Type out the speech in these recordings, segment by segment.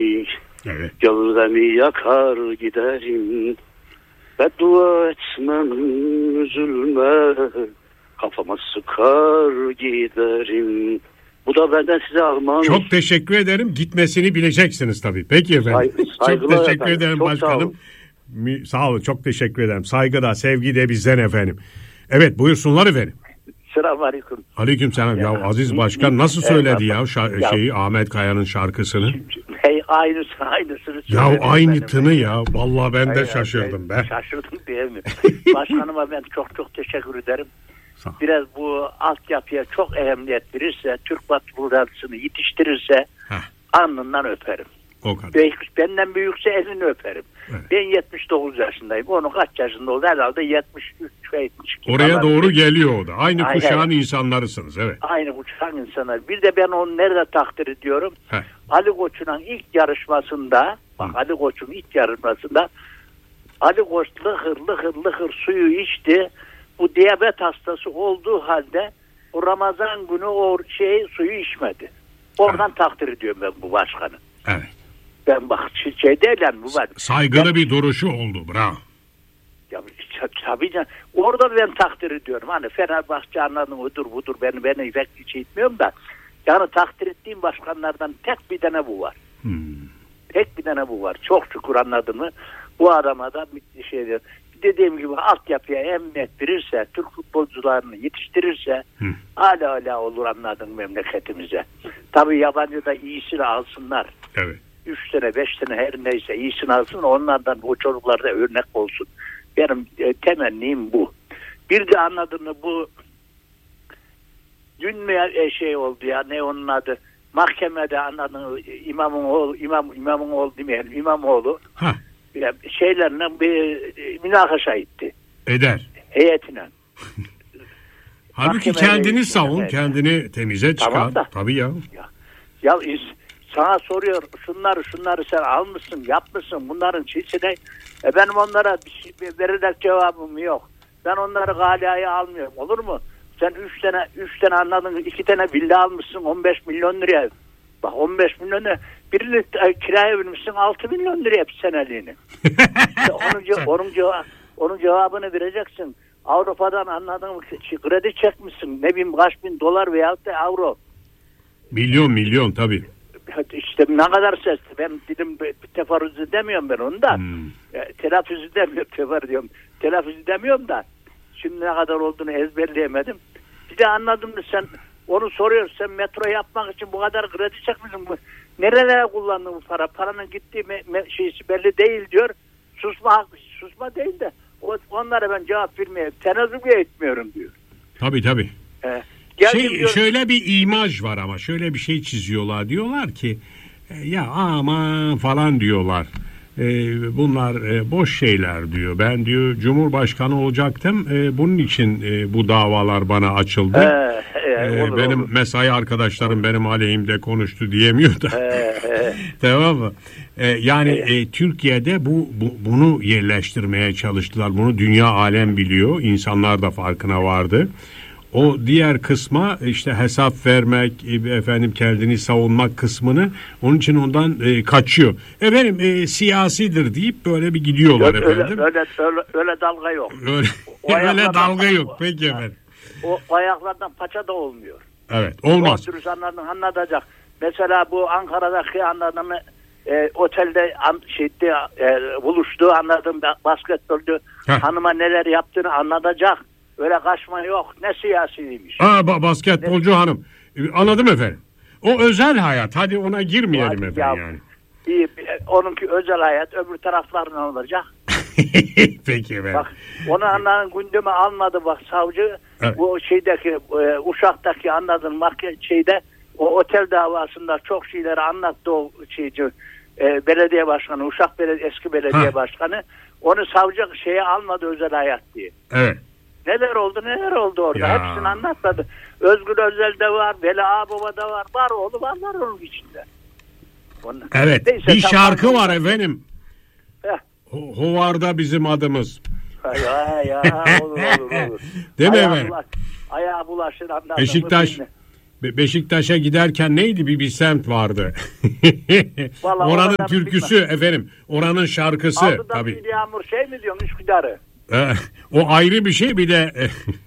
Evet. Gölgemi yakar giderim. Beddua etmem, üzülme. Kafama sıkar giderim. Bu da benden size armağan. Çok teşekkür ederim. Gitmesini bileceksiniz tabii. Peki efendim. Çok teşekkür ederim çok başkanım. Sağ olun. Çok teşekkür ederim. Saygıda, sevgi de bizden efendim. Evet, buyursunlar efendim. Selamünaleyküm. Aleykümselam. Ya Aziz Başkan nasıl söyledi ya Ahmet Kaya'nın şarkısını? Aynısını ya aynı tını ya. Vallahi ben de şaşırdım be. Şaşırdım değil mi? Başkanıma ben çok teşekkür ederim. Biraz bu altyapıya çok ehemmiyet verirse, Türk Batı Radyosu'nu yetiştirirse alnından öperim. O kadar. Benden büyükse elini öperim. Evet. Ben 79 yaşındayım. Onun kaç yaşında oldu? Herhalde 73 72. Oraya doğru geliyor o da. Aynı kuşağın insanlarısınız. Evet. Aynı kuşağın insanlar. Bir de ben onu nerede takdir ediyorum? Ali Koç'un ilk yarışmasında, Ali Koç'un ilk yarışmasında Ali Koç lıhır suyu içti. Bu diyabet hastası olduğu halde o Ramazan günü o suyu içmedi. Oradan takdir ediyorum ben bu başkanı. Evet. Ben bak değil bu var. Saygılı bir duruşu oldu. Bravo. Ya tabii canım. Orada ben takdir ediyorum. Hani Fenerbahçe anladım budur. Beni pek hiç etmiyorum da. Yani takdir ettiğim başkanlardan tek bir tane bu var. Tek bir tane bu var. Çok şükür anladın mı? Bu adama da bir şeydir. Dediğim gibi altyapıya emniyet verirse, Türk futbolcularını yetiştirirse hala olur anladın memleketimize. Tabii yabancı da iyisini alsınlar. Evet. 3 sene 5 sene her neyse iyisini alsın, onlardan o çocuklarda örnek olsun. Benim temennim bu. Bir de anladın mı bu dün oldu ya, ne onun adı, mahkemede anladın mı İmamoğlu demeyelim, İmamoğlu şeylerle bir münakaşa etti. Eder. Heyetine. Halbuki kendini savun, kendini temize çıkar. Tamam da. Tabii ya. Ya sana soruyor, şunları sen almışsın, yapmışsın, bunların çizsine. Benim onlara verilecek cevabım yok. Ben onları galiyaya almıyorum, olur mu? Sen 3 tane anladın, 2 tane villa almışsın 15 milyon liraya. Bak 15 milyon liraya. Birini kiraya vermişsin 6 milyon liraya bir seneliğini. onun cevabını vereceksin. Avrupa'dan anladın mı? Kredi çekmişsin. Ne bileyim kaç bin dolar veyahut da avro. Milyon tabii. İşte ne kadar sesli. Ben dedim teferruz edemiyorum ben onu da. Telaffuz edemiyorum. Telaffuz edemiyorum da. Şimdi ne kadar olduğunu ezberleyemedim. Bir de anladın mı sen onu soruyorsun. Sen metro yapmak için bu kadar kredi çekmişsin. Nerelere kullandın bu para? Paranın gittiği şeysi belli değil diyor. Susma değil de onlara ben cevap vermeye tenezzül etmiyorum diyor. Tabii. Şöyle bir imaj var ama şöyle bir şey çiziyorlar. Diyorlar ki ya aman falan diyorlar. Bunlar boş şeyler diyor. Ben diyor Cumhurbaşkanı olacaktım. Bunun için bu davalar bana açıldı. Benim mesai arkadaşlarım benim aleyhimde konuştu diyemiyor da. Tamam mı? Türkiye'de bunu yerleştirmeye çalıştılar. Bunu dünya alem biliyor. İnsanlar da farkına vardı. O diğer kısma işte hesap vermek, kendini savunmak kısmını onun için ondan kaçıyor. Siyasidir deyip böyle bir gidiyorlar efendim. Öyle dalga yok. Öyle dalga yok. Peki efendim. O ayaklardan paça da olmuyor. Evet, olmaz. Dürüst anlatacak. Mesela bu Ankara'daki anladığım otelde buluştuğu anladığım basketbolcu hanıma neler yaptığını anlatacak. Öyle kaçma yok. Ne siyasiymiş. Basketbolcu hanım. Anladım efendim. O özel hayat. Hadi ona girmeyelim efendim yani. Onunki özel hayat. Öbür taraflar ne olacak? Peki efendim. Bak onu anladın gündeme almadı bak savcı. Evet. Bu Uşak'taki anladın o otel davasında çok şeyleri anlattı o belediye başkanı. Uşak eski belediye başkanı. Onu savcı almadı özel hayat diye. Evet. Neler oldu orada. Hepsini anlatmadı. Özgür Özel'de var, Veli Ağbaba'da var. Var onun içinde. Evet. Neyse, bir şarkı var efendim. Hovarda bizim adımız. Ya olur. Değil mi efendim? Ayağa bulaşır anladım. Beşiktaş Beşiktaş'a giderken neydi bir semt vardı. Oranın türküsü efendim. Oranın şarkısı. Altıdan tabii. Bir yağmur şey mi diyorsun Üsküdar'ı? O ayrı bir şey bir de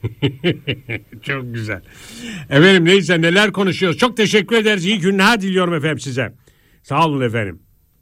çok güzel. Efendim neyse neler konuşuyoruz. Çok teşekkür ederiz. İyi günler diliyorum efendim size. Sağ olun efendim.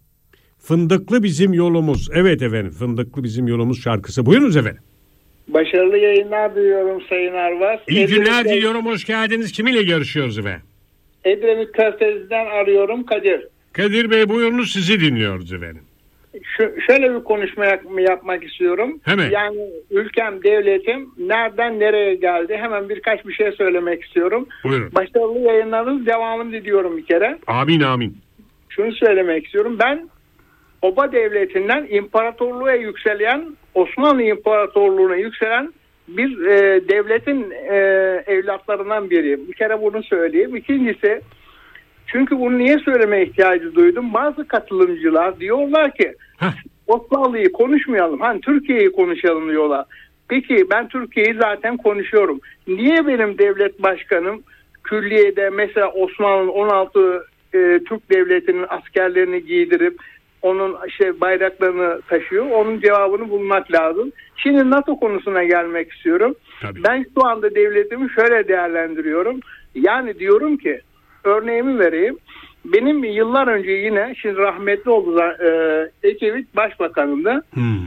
Fındıklı bizim yolumuz. Evet efendim Fındıklı bizim yolumuz şarkısı. Buyurunuz efendim. Başarılı yayınlar diliyorum Sayın Arvas. İyi günler diliyorum. Hoş geldiniz. Kiminle görüşüyoruz efendim? Edremit Körfezi'den arıyorum Kadir. Kadir Bey buyurunuz sizi dinliyoruz efendim. Şöyle bir konuşma yapmak istiyorum. Hemen. Yani ülkem, devletim nereden nereye geldi? Hemen birkaç bir şey söylemek istiyorum. Buyurun. Başarılı yayınlarınız devamını diliyorum bir kere. Amin amin. Şunu söylemek istiyorum. Ben Oba Devleti'nden imparatorluğa yükselen, Osmanlı İmparatorluğu'na yükselen bir devletin evlatlarından biriyim. Bir kere bunu söyleyeyim. İkincisi, çünkü bunu niye söylemeye ihtiyacı duydum? Bazı katılımcılar diyorlar ki Osmanlı'yı konuşmayalım, hani Türkiye'yi konuşalım diyorlar. Peki ben Türkiye'yi zaten konuşuyorum. Niye benim devlet başkanım külliyede mesela Osmanlı'nın 16 Türk devletinin askerlerini giydirip onun bayraklarını taşıyor? Onun cevabını bulmak lazım. Şimdi NATO konusuna gelmek istiyorum. Tabii. Ben şu anda devletimi şöyle değerlendiriyorum. Yani diyorum ki, örneğimi vereyim. Benim yıllar önce yine, şimdi rahmetli oldu Ecevit Başbakanımdı.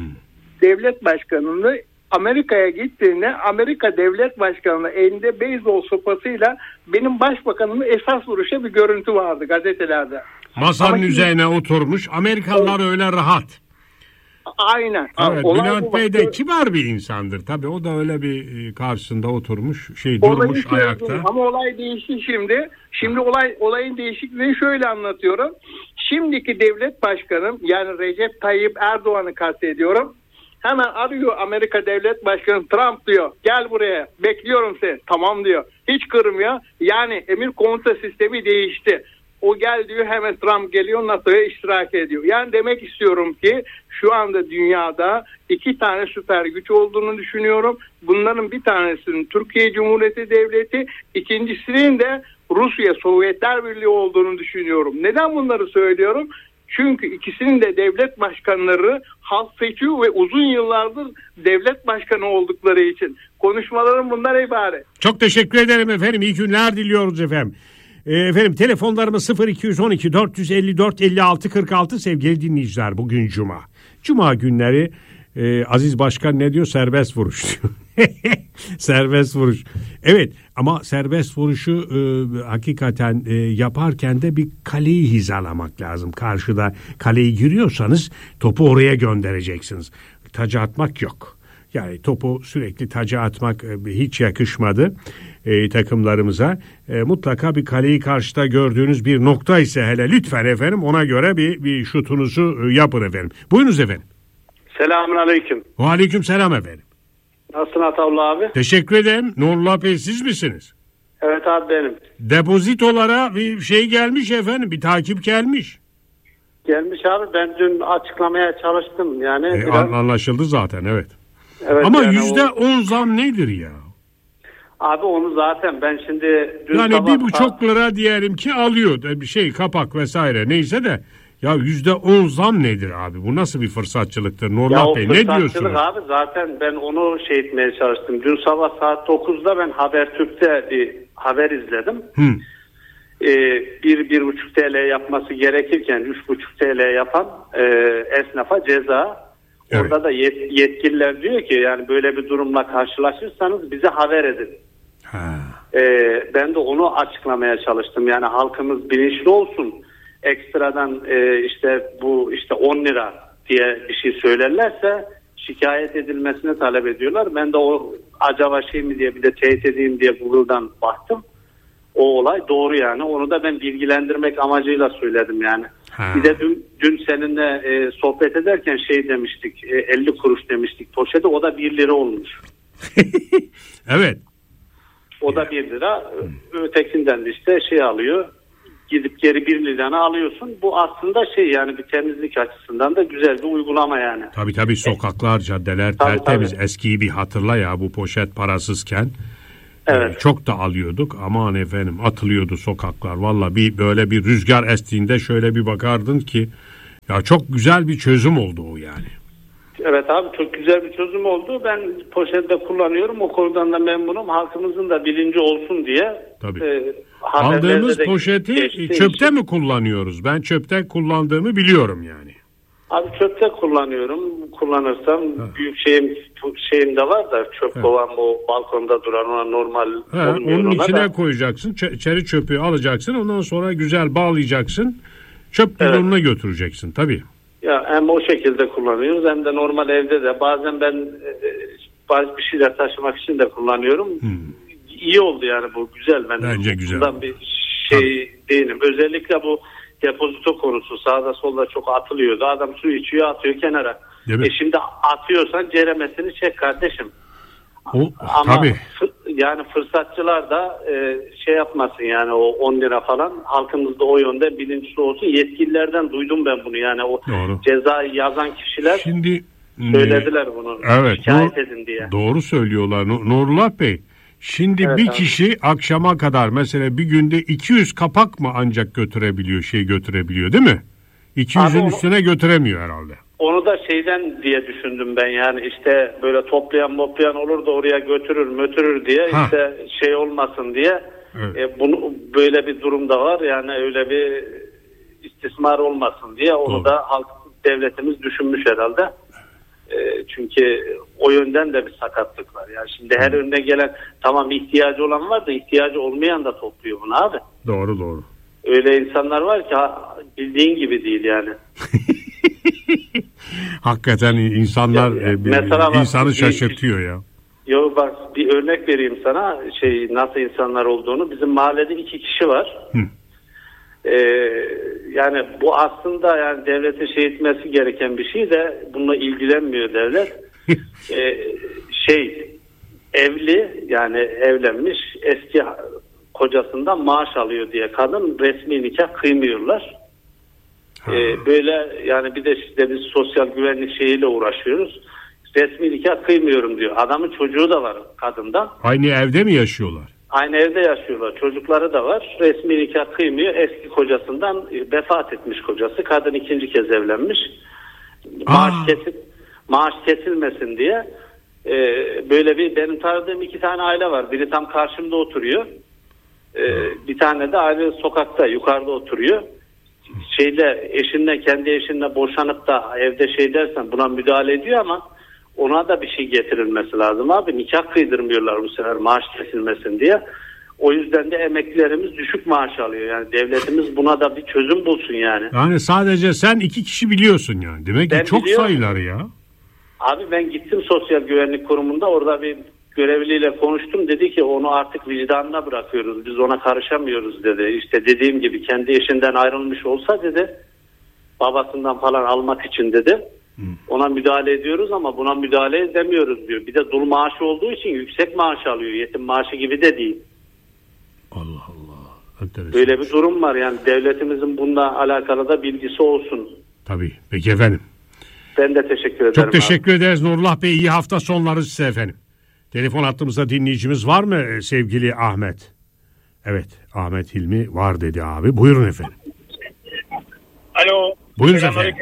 Devlet Başkanımdı. Amerika'ya gittiğinde Amerika Devlet Başkanı'nın elinde beyzbol sopasıyla benim başbakanımı esas vuruşa bir görüntü vardı gazetelerde. Masanın üzerine oturmuş. Amerikalılar öyle rahat. Aynen. Evet, Bülent Bey de kibar bir insandır. Tabii o da öyle bir karşısında oturmuş, durmuş ayakta. Ama olay değişti şimdi. Şimdi olayın değişikliğini şöyle anlatıyorum. Şimdiki devlet başkanım, yani Recep Tayyip Erdoğan'ı kastediyorum. Hemen arıyor Amerika Devlet Başkanı Trump, diyor. Gel buraya, bekliyorum seni. Tamam diyor. Hiç kırmıyor. Yani emir komuta sistemi değişti. O gel diyor, hemen Trump geliyor, NATO'ya iştirak ediyor. Yani demek istiyorum ki şu anda dünyada 2 tane süper güç olduğunu düşünüyorum. Bunların bir tanesinin Türkiye Cumhuriyeti Devleti, ikincisinin de Rusya Sovyetler Birliği olduğunu düşünüyorum. Neden bunları söylüyorum? Çünkü ikisinin de devlet başkanları halk seçiyor ve uzun yıllardır devlet başkanı oldukları için. Konuşmalarım bundan ibaret. Çok teşekkür ederim efendim. İyi günler diliyoruz efendim. Efendim telefonlarımız 0212 454 56 46 sevgili dinleyiciler, bugün Cuma. Cuma günleri Aziz Başkan ne diyor? Serbest vuruş diyor. Serbest vuruş. Evet ama serbest vuruşu hakikaten yaparken de bir kaleyi hizalamak lazım. Karşıda kaleyi giriyorsanız topu oraya göndereceksiniz. Taca atmak yok. Yani topu sürekli taca atmak hiç yakışmadı takımlarımıza. Mutlaka bir kaleyi karşıda gördüğünüz bir nokta ise hele lütfen efendim ona göre bir şutunuzu yapın efendim. Buyurunuz efendim. Selamun aleyküm. Ve aleyküm selam efendim. Nasılsın Atavullah abi? Teşekkür ederim. Nurullah Bey siz misiniz? Evet abi benim. Depozitolara bir şey gelmiş efendim. Bir takip gelmiş. Gelmiş abi, ben dün açıklamaya çalıştım. Yani anlaşıldı zaten evet. Evet, ama yani %10 zam nedir ya? Abi onu zaten ben şimdi dün yani sabah 1,5 lira diyelim ki alıyor bir şey, kapak vesaire neyse de ya %10 zam nedir abi? Bu nasıl bir fırsatçılıktır? Nurullah Bey ne diyorsunuz? Abi zaten ben onu etmeye çalıştım. Dün sabah saat 9'da ben Habertürk'te bir haber izledim. 1,5 TL yapması gerekirken 3,5 TL yapan esnafa ceza. Evet. Orada da yetkililer diyor ki yani böyle bir durumla karşılaşırsanız bize haber edin. Ben de onu açıklamaya çalıştım. Yani halkımız bilinçli olsun. Ekstradan bu 10 lira diye bir şey söylerlerse şikayet edilmesini talep ediyorlar. Ben de o acaba şey mi diye bir de teyit edeyim diye Google'dan baktım. O olay doğru yani. Onu da ben bilgilendirmek amacıyla söyledim yani. Bir de dün seninle sohbet ederken demiştik, 50 kuruş demiştik poşete, o da 1 lira olmuş. Evet. O da 1 lira. Ötekinden de alıyor. Gidip geri 1 liranı alıyorsun. Bu aslında yani bir temizlik açısından da güzel bir uygulama yani. Tabii sokaklar, caddeler tertemiz. Tabii. Eskiyi bir hatırla ya, bu poşet parasızken. Evet. Çok da alıyorduk. Aman efendim, atılıyordu sokaklar. Valla böyle bir rüzgar estiğinde şöyle bir bakardın ki ya, çok güzel bir çözüm oldu o yani. Evet abi, çok güzel bir çözüm oldu. Ben poşette kullanıyorum. O konudan da memnunum. Halkımızın da bilinci olsun diye. Tabii. Aldığımız poşeti çöpte mi kullanıyoruz? Ben çöpte kullandığımı biliyorum yani. Abi çöpte kullanıyorum. Kullanırsam büyük şeyim de var da, çöp kovan bu balkonda duran, ona normal olmuyor. Onun içine da koyacaksın. Çeri çöpü alacaksın. Ondan sonra güzel bağlayacaksın. Çöp bidonuna götüreceksin tabii. Ya hem o şekilde kullanıyoruz hem de normal evde de. Bazen ben bazı bir şeyler taşımak için de kullanıyorum. İyi oldu yani, bu güzel. Bence güzel. Bundan bir değilim. Özellikle bu depozito konusu sağda solda çok atılıyordu. Adam su içiyor, atıyor kenara. Şimdi atıyorsan ceremesini çek kardeşim. Ama tabii. Yani fırsatçılar da şey yapmasın yani, o 10 lira falan, halkımızda o yönde bilinçli olsun. Yetkililerden duydum ben bunu yani, o cezayı yazan kişiler şimdi söylediler bunu. Evet, şikayet edin diye. Doğru söylüyorlar Nurullah Bey. Şimdi bir kişi akşama kadar mesela bir günde 200 kapak mı ancak götürebiliyor değil mi? 200'ün üstüne götüremiyor herhalde. Onu da şeyden diye düşündüm ben, yani işte böyle toplayan olur da oraya götürür diye, işte şey olmasın diye. Evet. Bunu böyle bir durumda var yani, öyle bir istismar olmasın diye onu da devletimiz düşünmüş herhalde. Çünkü o yönden de bir sakatlık var. Yani şimdi her önüne gelen, tamam ihtiyacı olan var da ihtiyacı olmayan da topluyor bunu abi. Doğru. Öyle insanlar var ki bildiğin gibi değil yani. Hakikaten insanlar insanı şaşırtıyor ya. Yo bak, bir örnek vereyim sana, nasıl insanlar olduğunu. Bizim mahallede 2 kişi var. Yani bu aslında yani devletin etmesi gereken bir şey de bununla ilgilenmiyor devlet. Evli, yani evlenmiş, eski kocasından maaş alıyor diye kadın resmi nikah kıymıyorlar. Böyle yani, bir de işte biz sosyal güvenlik şeyiyle uğraşıyoruz. Resmi nikah kıymıyorum diyor. Adamın çocuğu da var kadından. Aynı evde mi yaşıyorlar? Aynı evde yaşıyorlar. Çocukları da var. Resmi nikah kıymıyor. Eski kocasından vefat etmiş kocası. Kadın 2. kez evlenmiş. Maaş kesilmesin diye böyle benim tanıdığım 2 tane aile var. Biri tam karşımda oturuyor. Bir tane de aile sokakta yukarıda oturuyor. Kendi eşinden boşanıp da evde dersen buna müdahale ediyor ama ona da bir şey getirilmesi lazım abi. Nikah kıydırmıyorlar bu sefer maaş kesilmesin diye. O yüzden de emeklilerimiz düşük maaş alıyor. Yani devletimiz buna da bir çözüm bulsun yani. Yani sadece sen 2 kişi biliyorsun yani. Demek ki çok sayılar ya. Abi ben gittim Sosyal Güvenlik Kurumu'nda, orada bir görevliyle konuştum. Dedi ki onu artık vicdanına bırakıyoruz. Biz ona karışamıyoruz dedi. İşte dediğim gibi kendi eşinden ayrılmış olsa dedi, babasından falan almak için dedi, ona müdahale ediyoruz ama buna müdahale edemiyoruz diyor. Bir de dul maaşı olduğu için yüksek maaş alıyor. Yetim maaşı gibi de değil. Allah Allah. Enteresan. Böyle bir durum var yani, devletimizin bununla alakalı da bilgisi olsun. Tabii. Peki efendim. Ben de teşekkür ederim. Çok teşekkür ederiz Nurullah Bey. İyi hafta sonları size efendim. Telefon hattımızda dinleyicimiz var mı sevgili Ahmet? Evet, Ahmet Hilmi var dedi abi. Buyurun efendim. Alo. Buyurun efendim.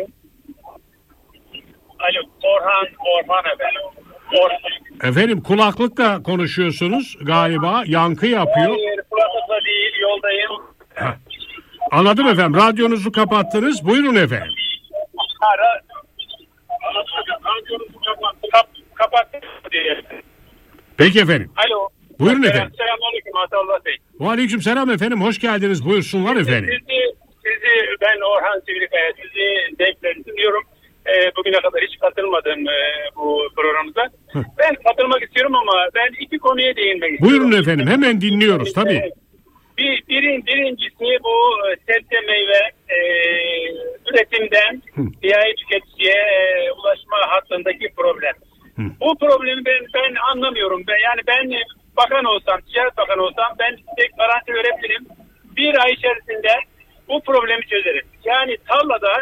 Alo, Orhan efendim. Efendim kulaklıkla konuşuyorsunuz galiba, yankı yapıyor. Hayır, kulaklıkla değil, yoldayım. Anladım efendim, radyonuzu kapattınız. Buyurun efendim. Radyonuzu kapattım diye. Peki efendim. Alo. Buyurun efendim. Selamünaleyküm Atallah Bey. Aleyküm selam efendim, hoş geldiniz. Buyursunlar efendim. Sizi ben Orhan Sivrikkaya, sizi zevkle dinliyorum. Bugüne kadar hiç katılmadım bu programımıza. Ben katılmak istiyorum ama ben 2 konuya değinmek istiyorum. Buyurun efendim, hemen dinliyoruz tabii. Birincisi bu sebze meyve üretimden nihai tüketiciye ulaşma hattındaki problem. Bu problemi ben anlamıyorum. Yani ben bakan olsam, ticaret bakanı olsam, ben size garanti verebilirim. 1 ay içerisinde bu problemi çözerim. Yani tarlada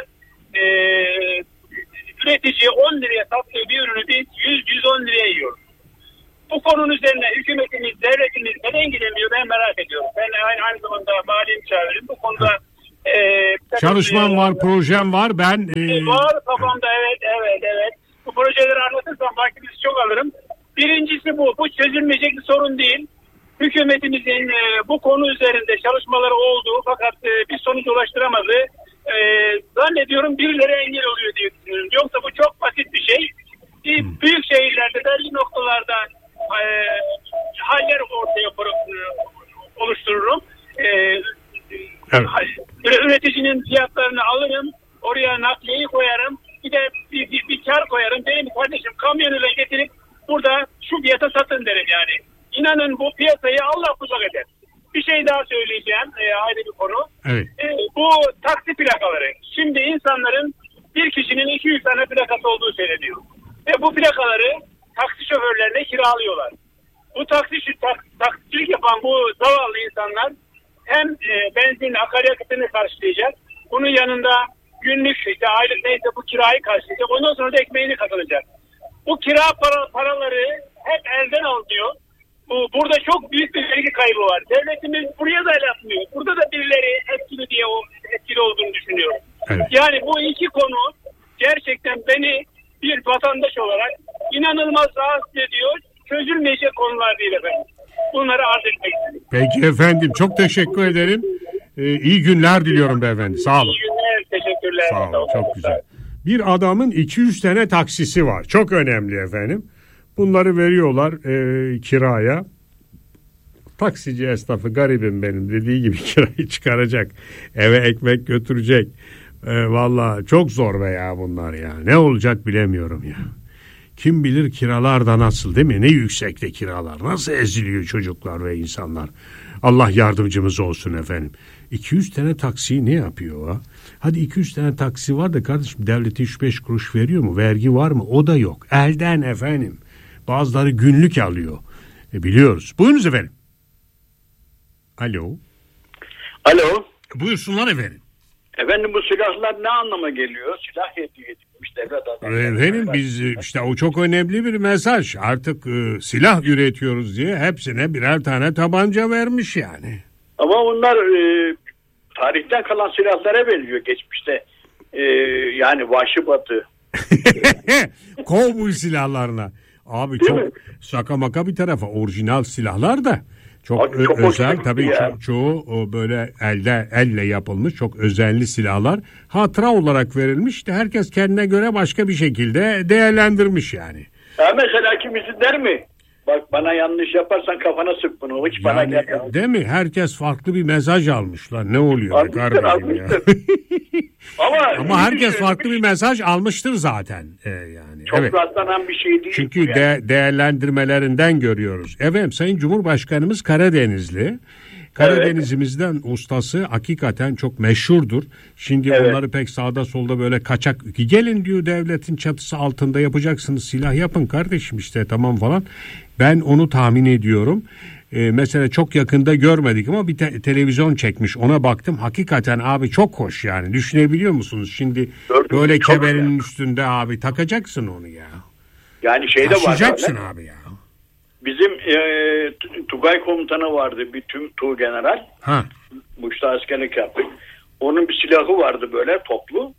üretici 10 liraya sattığı bir ürünü biz 100-110 liraya yiyoruz. Bu konunun üzerine hükümetimiz, devletimiz neden gidemiyor ben merak ediyorum. Ben aynı zamanda mali müşavirim. Bu konuda çalışmam var, projem var. Var kafamda, evet. Bu projeleri anlatırsam vaktinizi çok alırım. Birincisi bu. Bu çözülmeyecek bir sorun değil. Hükümetimizin bu konu üzerinde çalışmaları oldu fakat bir sonuç ulaştıramadı. Zannediyorum birileri engel oluyor diye düşünüyorum. Yoksa bu çok basit bir şey. Büyük şehirlerde belli noktalarda haller ortaya oluştururum. Evet. Üreticinin fiyatlarını alırım. Oraya nakliyeyi koyarım. Bir de bir kar koyarım. Benim kardeşim kamyonuyla getirip burada şu fiyata satın derim yani. İnanın bu piyasayı Allah kucak eder. Bir şey daha söyleyeceğim. Ayrı bir konu. Evet. Bu taksi plakaları. Şimdi insanların bir kişinin 200 tane plakası olduğu söyleniyor. Ve bu plakaları taksi şoförlerine kiralıyorlar. Bu taksicilik yapan bu zavallı insanlar hem benzin akaryakıtını karşılayacak. Bunun yanında günlük aylık neyse bu kirayı karşılayacak. Ondan sonra da ekmeğini kazanacak. Bu kira paraları hep elden alınıyor. Burada çok büyük bir vergi kaybı var. Devletimiz buraya da el atmıyor. Burada da birileri etkili olduğunu düşünüyorum. Evet. Yani bu iki konu gerçekten beni bir vatandaş olarak inanılmaz rahatsız ediyor. Çözülmeyecek konular değil efendim. Bunları arz etmek istedim. Peki efendim, çok teşekkür ederim. İyi günler diliyorum beyefendi. Sağ olun. İyi günler, teşekkürler. Sağ olun, çok güzel. Bir adamın 200 tane taksisi var. Çok önemli efendim. Bunları veriyorlar kiraya. Taksici esnafı garibim benim dediği gibi kirayı çıkaracak. Eve ekmek götürecek. Vallahi çok zor be ya bunlar ya. Ne olacak bilemiyorum ya. Kim bilir kiralar da nasıl, değil mi? Ne yüksekte kiralar. Nasıl eziliyor çocuklar ve insanlar. Allah yardımcımız olsun efendim. 200 tane taksiyi ne yapıyor ha? Hadi 200 tane taksi var da kardeşim devlete 3-5 kuruş veriyor mu? Vergi var mı? O da yok. Elden efendim. Bazıları günlük alıyor. Biliyoruz. Buyurunuz efendim. Alo. Alo. Buyursunlar efendim. Efendim bu silahlar ne anlama geliyor? Silah hediye edilmiş devlet adamı. Efendim biz işte o çok önemli bir mesaj. Artık silah üretiyoruz diye hepsine birer tane tabanca vermiş yani. Ama bunlar tarihten kalan silahlara benziyor geçmişte. Yani Vahşi Batı. Kovboy silahlarına. Abi değil çok mi? Şaka maka bir tarafa orijinal silahlar da çok özel tabii çoğu böyle elle yapılmış çok özenli silahlar hatıra olarak verilmiş de herkes kendine göre başka bir şekilde değerlendirmiş yani. Ya mesela kimisi der mi? Bak bana yanlış yaparsan kafana sık bunu. Hiç bana gelmez. Değil mi? Herkes farklı bir mesaj almışlar. Ne oluyor kardeşim ya? Ama herkes farklı bir mesaj almıştır zaten. Yani. Çok evet. Rastlanan bir şey değil. Çünkü yani. Değerlendirmelerinden görüyoruz. Evet, Sayın Cumhurbaşkanımız Karadenizli. Karadenizimizden ustası hakikaten çok meşhurdur. Şimdi onları pek sağda solda böyle kaçak gelin diyor devletin çatısı altında yapacaksınız silah yapın kardeşim işte tamam falan. Ben onu tahmin ediyorum. Mesela çok yakında görmedik ama bir televizyon çekmiş ona baktım hakikaten abi çok hoş yani düşünebiliyor musunuz? Şimdi gördüm, böyle kemerinin üstünde abi takacaksın onu ya. Yani şey de var. Taşıyacaksın abi ya. Bizim Tugay komutanı vardı bir Tuğgeneral. Muş'ta askerlik yaptık. Onun bir silahı vardı böyle toplu.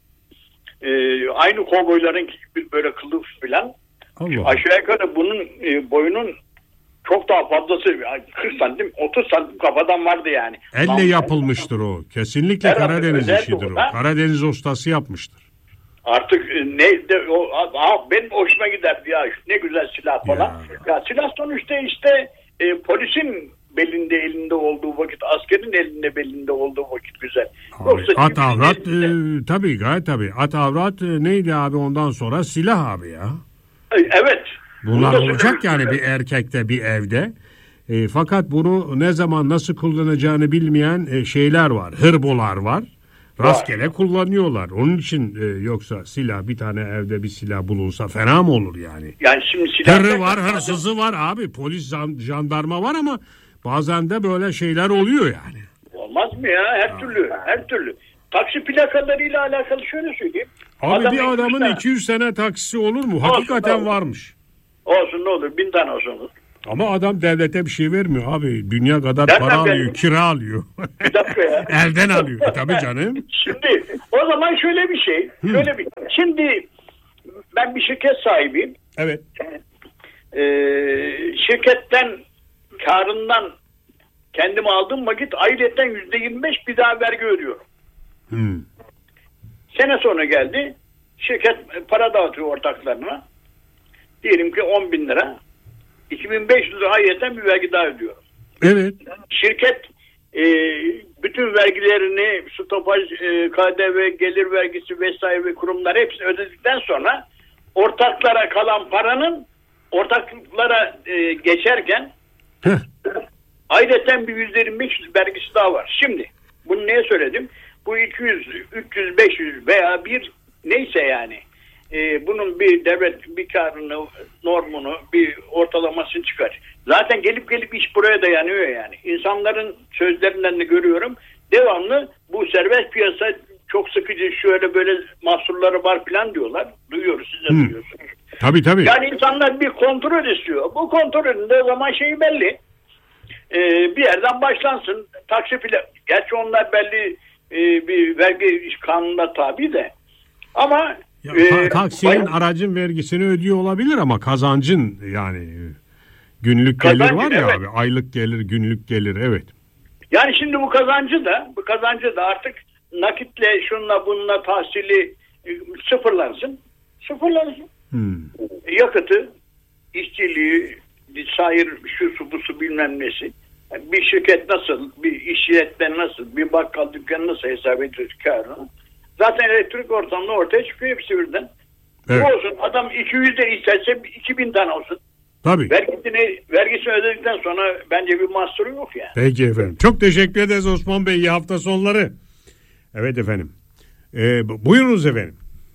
Aynı kovboyların gibi böyle kılıf falan. Aşağı yukarı bunun boyunun çok daha fazlası 40 santim 30 santim kafadan vardı yani. Elle yapılmıştır o. Kesinlikle Karadeniz işidir o. Karadeniz ustası yapmıştır. Artık benim hoşuma giderdi ya ne güzel silah falan. Ya silah sonuçta işte polisin elinde olduğu vakit, askerin belinde olduğu vakit güzel. At avrat tabii gayet tabii. At avrat neydi abi ondan sonra silah abi ya. Evet. Bunlar olacak yani bir erkekte bir evde. Fakat bunu ne zaman nasıl kullanacağını bilmeyen şeyler var. Hırbolar var. Rastgele kullanıyorlar. Onun için yoksa silah bir tane evde bir silah bulunsa fena mı olur yani? Yani şimdi silah hırı var, hırsızı var abi. Polis, jandarma var ama bazen de böyle şeyler oluyor yani. Olmaz mı ya? Her türlü. Taksi plakalarıyla alakalı şöyle söyleyeyim. Abi bir adamın 200 tane taksisi olur mu? Hakikaten varmış. Olsun ne olur 1000 tane olsun. Ama adam devlete bir şey vermiyor abi. Dünya kadar Nereden para alıyor, vermiyor? kira alıyor. Bir dakika ya. Elden alıyor. Tabii canım. Şimdi o zaman şöyle bir şey. Şimdi ben bir şirket sahibiyim. Evet. Şirketten karından kendim aldığım vakit ayrıyeten %25 bir daha vergi ödüyorum. Sene sonra geldi. Şirket para dağıtıyor ortaklarına. Diyelim ki 10.000 lira. 2.500 lira ayrıyeten bir vergi daha ödüyorum. Evet. Şirket bütün vergilerini, stopaj, KDV, gelir vergisi vesaire ve kurumlar hepsini ödedikten sonra ortaklara kalan paranın ortaklara geçerken ayrıca bir %25 vergisi daha var. Şimdi bunu niye söyledim? Bu 200, 300, 500 veya bir neyse yani bunun bir devlet bir karını, normunu, bir ortalamasını çıkar. Zaten gelip iş buraya dayanıyor yani. İnsanların sözlerinden de görüyorum. Devamlı bu serbest piyasa çok sıkıcı, şöyle böyle mahsurları var falan diyorlar. Duyuyoruz, siz de duyuyorsunuz. Tabii. Yani insanlar bir kontrol istiyor. Bu kontrolün de o zaman şeyi belli. Bir yerden başlansın. Taksi filan. Gerçi onlar belli bir vergi kanununa tabi de. Ama taksinin aracın vergisini ödüyor olabilir ama kazancın yani günlük gelir var ya, evet. Abi aylık gelir, günlük gelir, evet. Yani şimdi bu kazancı da artık nakitle şunla bununla tahsili sıfırlansın. Yakıtı, işçiliği, sair şu busu bilmem nesi. Bir şirket nasıl, bir işletme nasıl, bir bakkal dükkanı nasıl hesap ediyor karını. Zaten elektrik ortamında ortaya çıkıyor hepsi birden. Evet. Bu olsun, adam 200 de isterse 2000 tane olsun. Tabii. Vergisini ödedikten sonra bence bir mahsuru yok yani. Peki efendim. Çok teşekkür ederiz Osman Bey. İyi hafta sonları. Evet efendim. Buyurunuz efendim.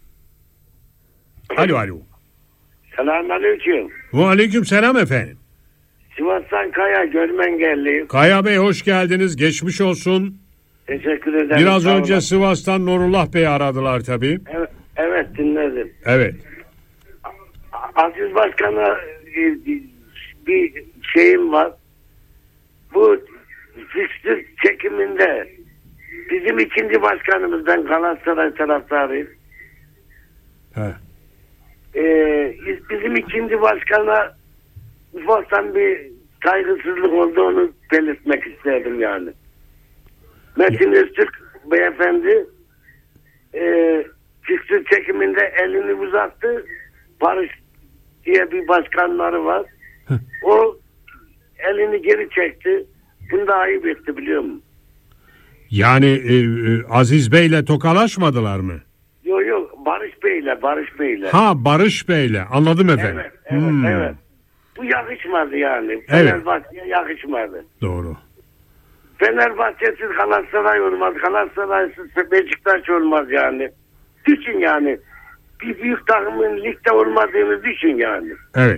Alo. Selamünaleyküm. Aleyküm selam efendim. Sivas'tan Kaya, Görmengelliyim. Kaya Bey hoş geldiniz. Geçmiş olsun. Teşekkür ederim. Biraz önce Sivas'tan Nurullah Bey aradılar tabii. Evet dinledim. Evet. Aziz Başkan'a bir şeyim var. Bu fikstür çekiminde bizim ikinci başkanımız, ben Galatasaray taraftarıyım. Bizim ikinci başkana ufaktan bir saygısızlık olduğunu belirtmek isterdim yani. Metin Öztürk beyefendi fikstür çekiminde elini uzattı. Barış diye bir başkanları var. O elini geri çekti. Bunu da ayıp etti, biliyor musun? Yani Aziz Bey'le tokalaşmadılar mı? Yok Barış Bey'le. Barış Bey'le, anladım efendim. Evet. Bu yakışmadı yani. Evet. Fenerbahçe'ye yakışmadı. Doğru. Fenerbahçe'siz Galatasaray olmaz. Galatasaray'sız Beşiktaş olmaz yani. Düşün yani. Bir büyük takımın ligde olmadığını düşün yani. Evet.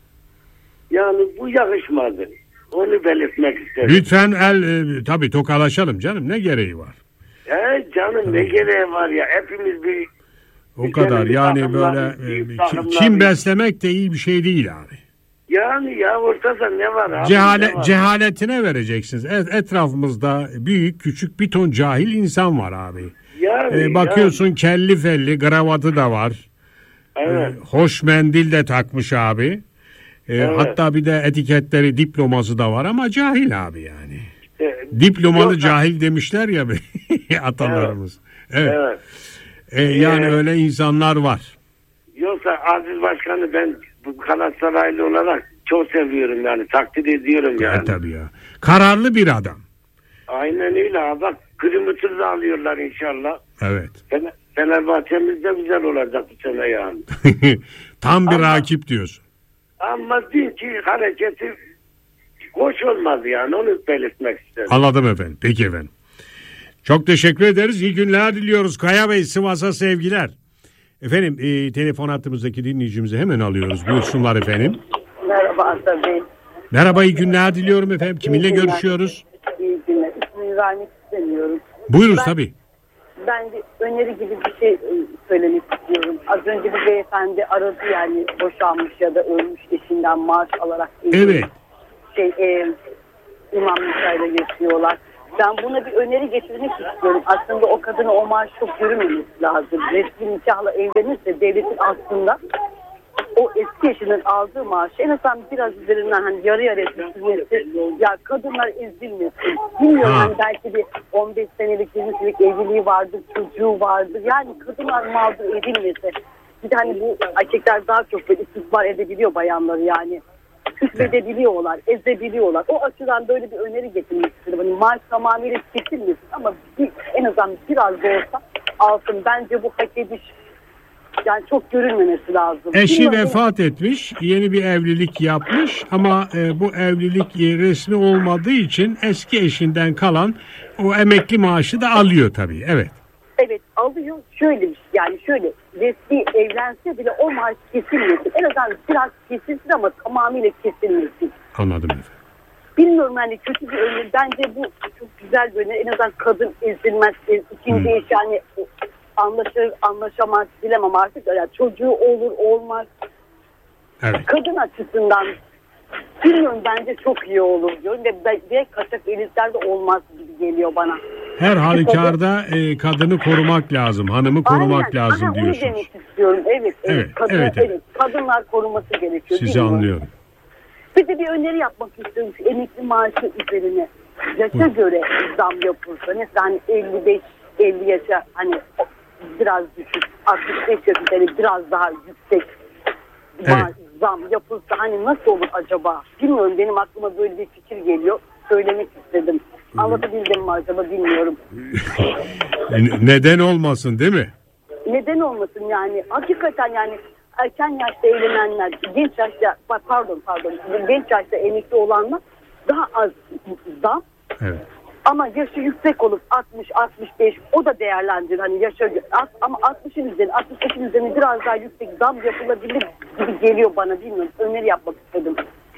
Yani bu yakışmadı. Onu belirtmek istedim. Lütfen tabii tokalaşalım canım. Ne gereği var? Canım ne gereği var ya. Hepimiz bir o kadar yani böyle kim beslemek de iyi bir şey değil abi. Yani ya ortada ne var abi? Cehaletine vereceksiniz. Etrafımızda büyük küçük bir ton cahil insan var abi. Yani, bakıyorsun kelli felli, kravatı da var. Evet. Hoş mendil de takmış abi. Evet. Hatta bir de etiketleri, diploması da var ama cahil abi yani. Diplomalı cahil demişler ya atalarımız. Evet. Yani öyle insanlar var. Yoksa Aziz Başkan'ı ben bu Galatasaraylı olarak çok seviyorum yani, takdir ediyorum yani. Tabii ya. Kararlı bir adam. Aynen öyle abi. Bak kırmızı alıyorlar inşallah. Evet. Fenerbahçe'miz de güzel olacak bu sene yani. Tam bir rakip diyorsun. Ama dünkü hareketi hoş olmadı yani, onu belirtmek istedim. Anladım efendim. Peki efendim. Çok teşekkür ederiz. İyi günler diliyoruz. Kaya Bey, Sivas'a sevgiler. Efendim telefon hattımızdaki dinleyicimizi hemen alıyoruz. Buyursunlar efendim. Merhaba Aslan Bey. Merhaba, iyi günler diliyorum efendim. Kiminle görüşüyoruz? İyi günler. İsmini vermek istemiyorum. Buyurunuz tabii. Ben bir öneri gibi bir şey söylemek istiyorum. Az önce bir beyefendi aradı, yani boşanmış ya da ölmüş eşinden maaş alarak. Evet. İmam nikahıyla yaşıyorlar. Ben buna bir öneri getirmek istiyorum. Aslında o kadına o maaş çok görünmemesi lazım. Resmi nikahla evlenirse devletin aslında o eski eşinin aldığı maaşı en azından biraz üzerinden hani yarı yarıya düşürmesi, ya kadınlar ezilmesin. Bilmiyorum hani belki bir 15 senelik 20 senelik evliliği vardır, çocuğu vardır. Yani kadınlar mağdur edilmesi. Bir de hani bu erkekler daha çok böyle istismar edebiliyor bayanları yani. Küfredebiliyorlar, ezebiliyorlar. O açıdan böyle bir öneri getirmek istedim. Hani maaş tamamıyla kesilmesin ama en azından biraz da olsa alsın. Bence bu hak ediş yani çok görünmemesi lazım. Eşi vefat etmiş, yeni bir evlilik yapmış ama bu evlilik resmi olmadığı için eski eşinden kalan o emekli maaşı da alıyor tabii. Evet. Evet alıyor. Şöyle resmi evlense bile o maaş kesilmesin. En azından biraz kesilsin ama tamamıyla kesilmesin. Anladım efendim. Bilmiyorum hani kötü bir öneri. Bence bu çok güzel bir öneri. En azından kadın ezilmez. İkinci eş yani anlaşır, anlaşamaz, bilemem artık. Yani çocuğu olur, olmaz. Evet. Kadın açısından bilmiyorum bence çok iyi olur diyorum. Ve kaçak evlilikler de olmaz gibi geliyor bana. Her halükarda kadını korumak lazım, hanımı korumak lazım diyorsunuz. Onu demek istiyorum. Evet. Kadınlar koruması gerekiyor. Sizi anlıyorum. Bir de bir öneri yapmak istiyorum. Şu emekli maaşı üzerine yaşa göre zam yapılsa. Mesela hani 55-50 yaşa hani biraz düşük, 65 yaş üzerine biraz daha yüksek zam yapılsa hani nasıl olur acaba? Bilmiyorum, benim aklıma böyle bir fikir geliyor. Söylemek istedim. Anlatabildim mi acaba bilmiyorum. Neden olmasın değil mi? Neden olmasın yani? Hakikaten yani erken yaşta evlenenler, genç yaşta emekli olanlar daha az zam. Evet. Ama yaşı yüksek olup 60-65 o da değerlendir. Hani yaşa ama 60'ın üzerine, 65'in üzerine biraz daha yüksek zam yapılabilir gibi geliyor bana, bilmiyorum. Öneri yapmak istedim.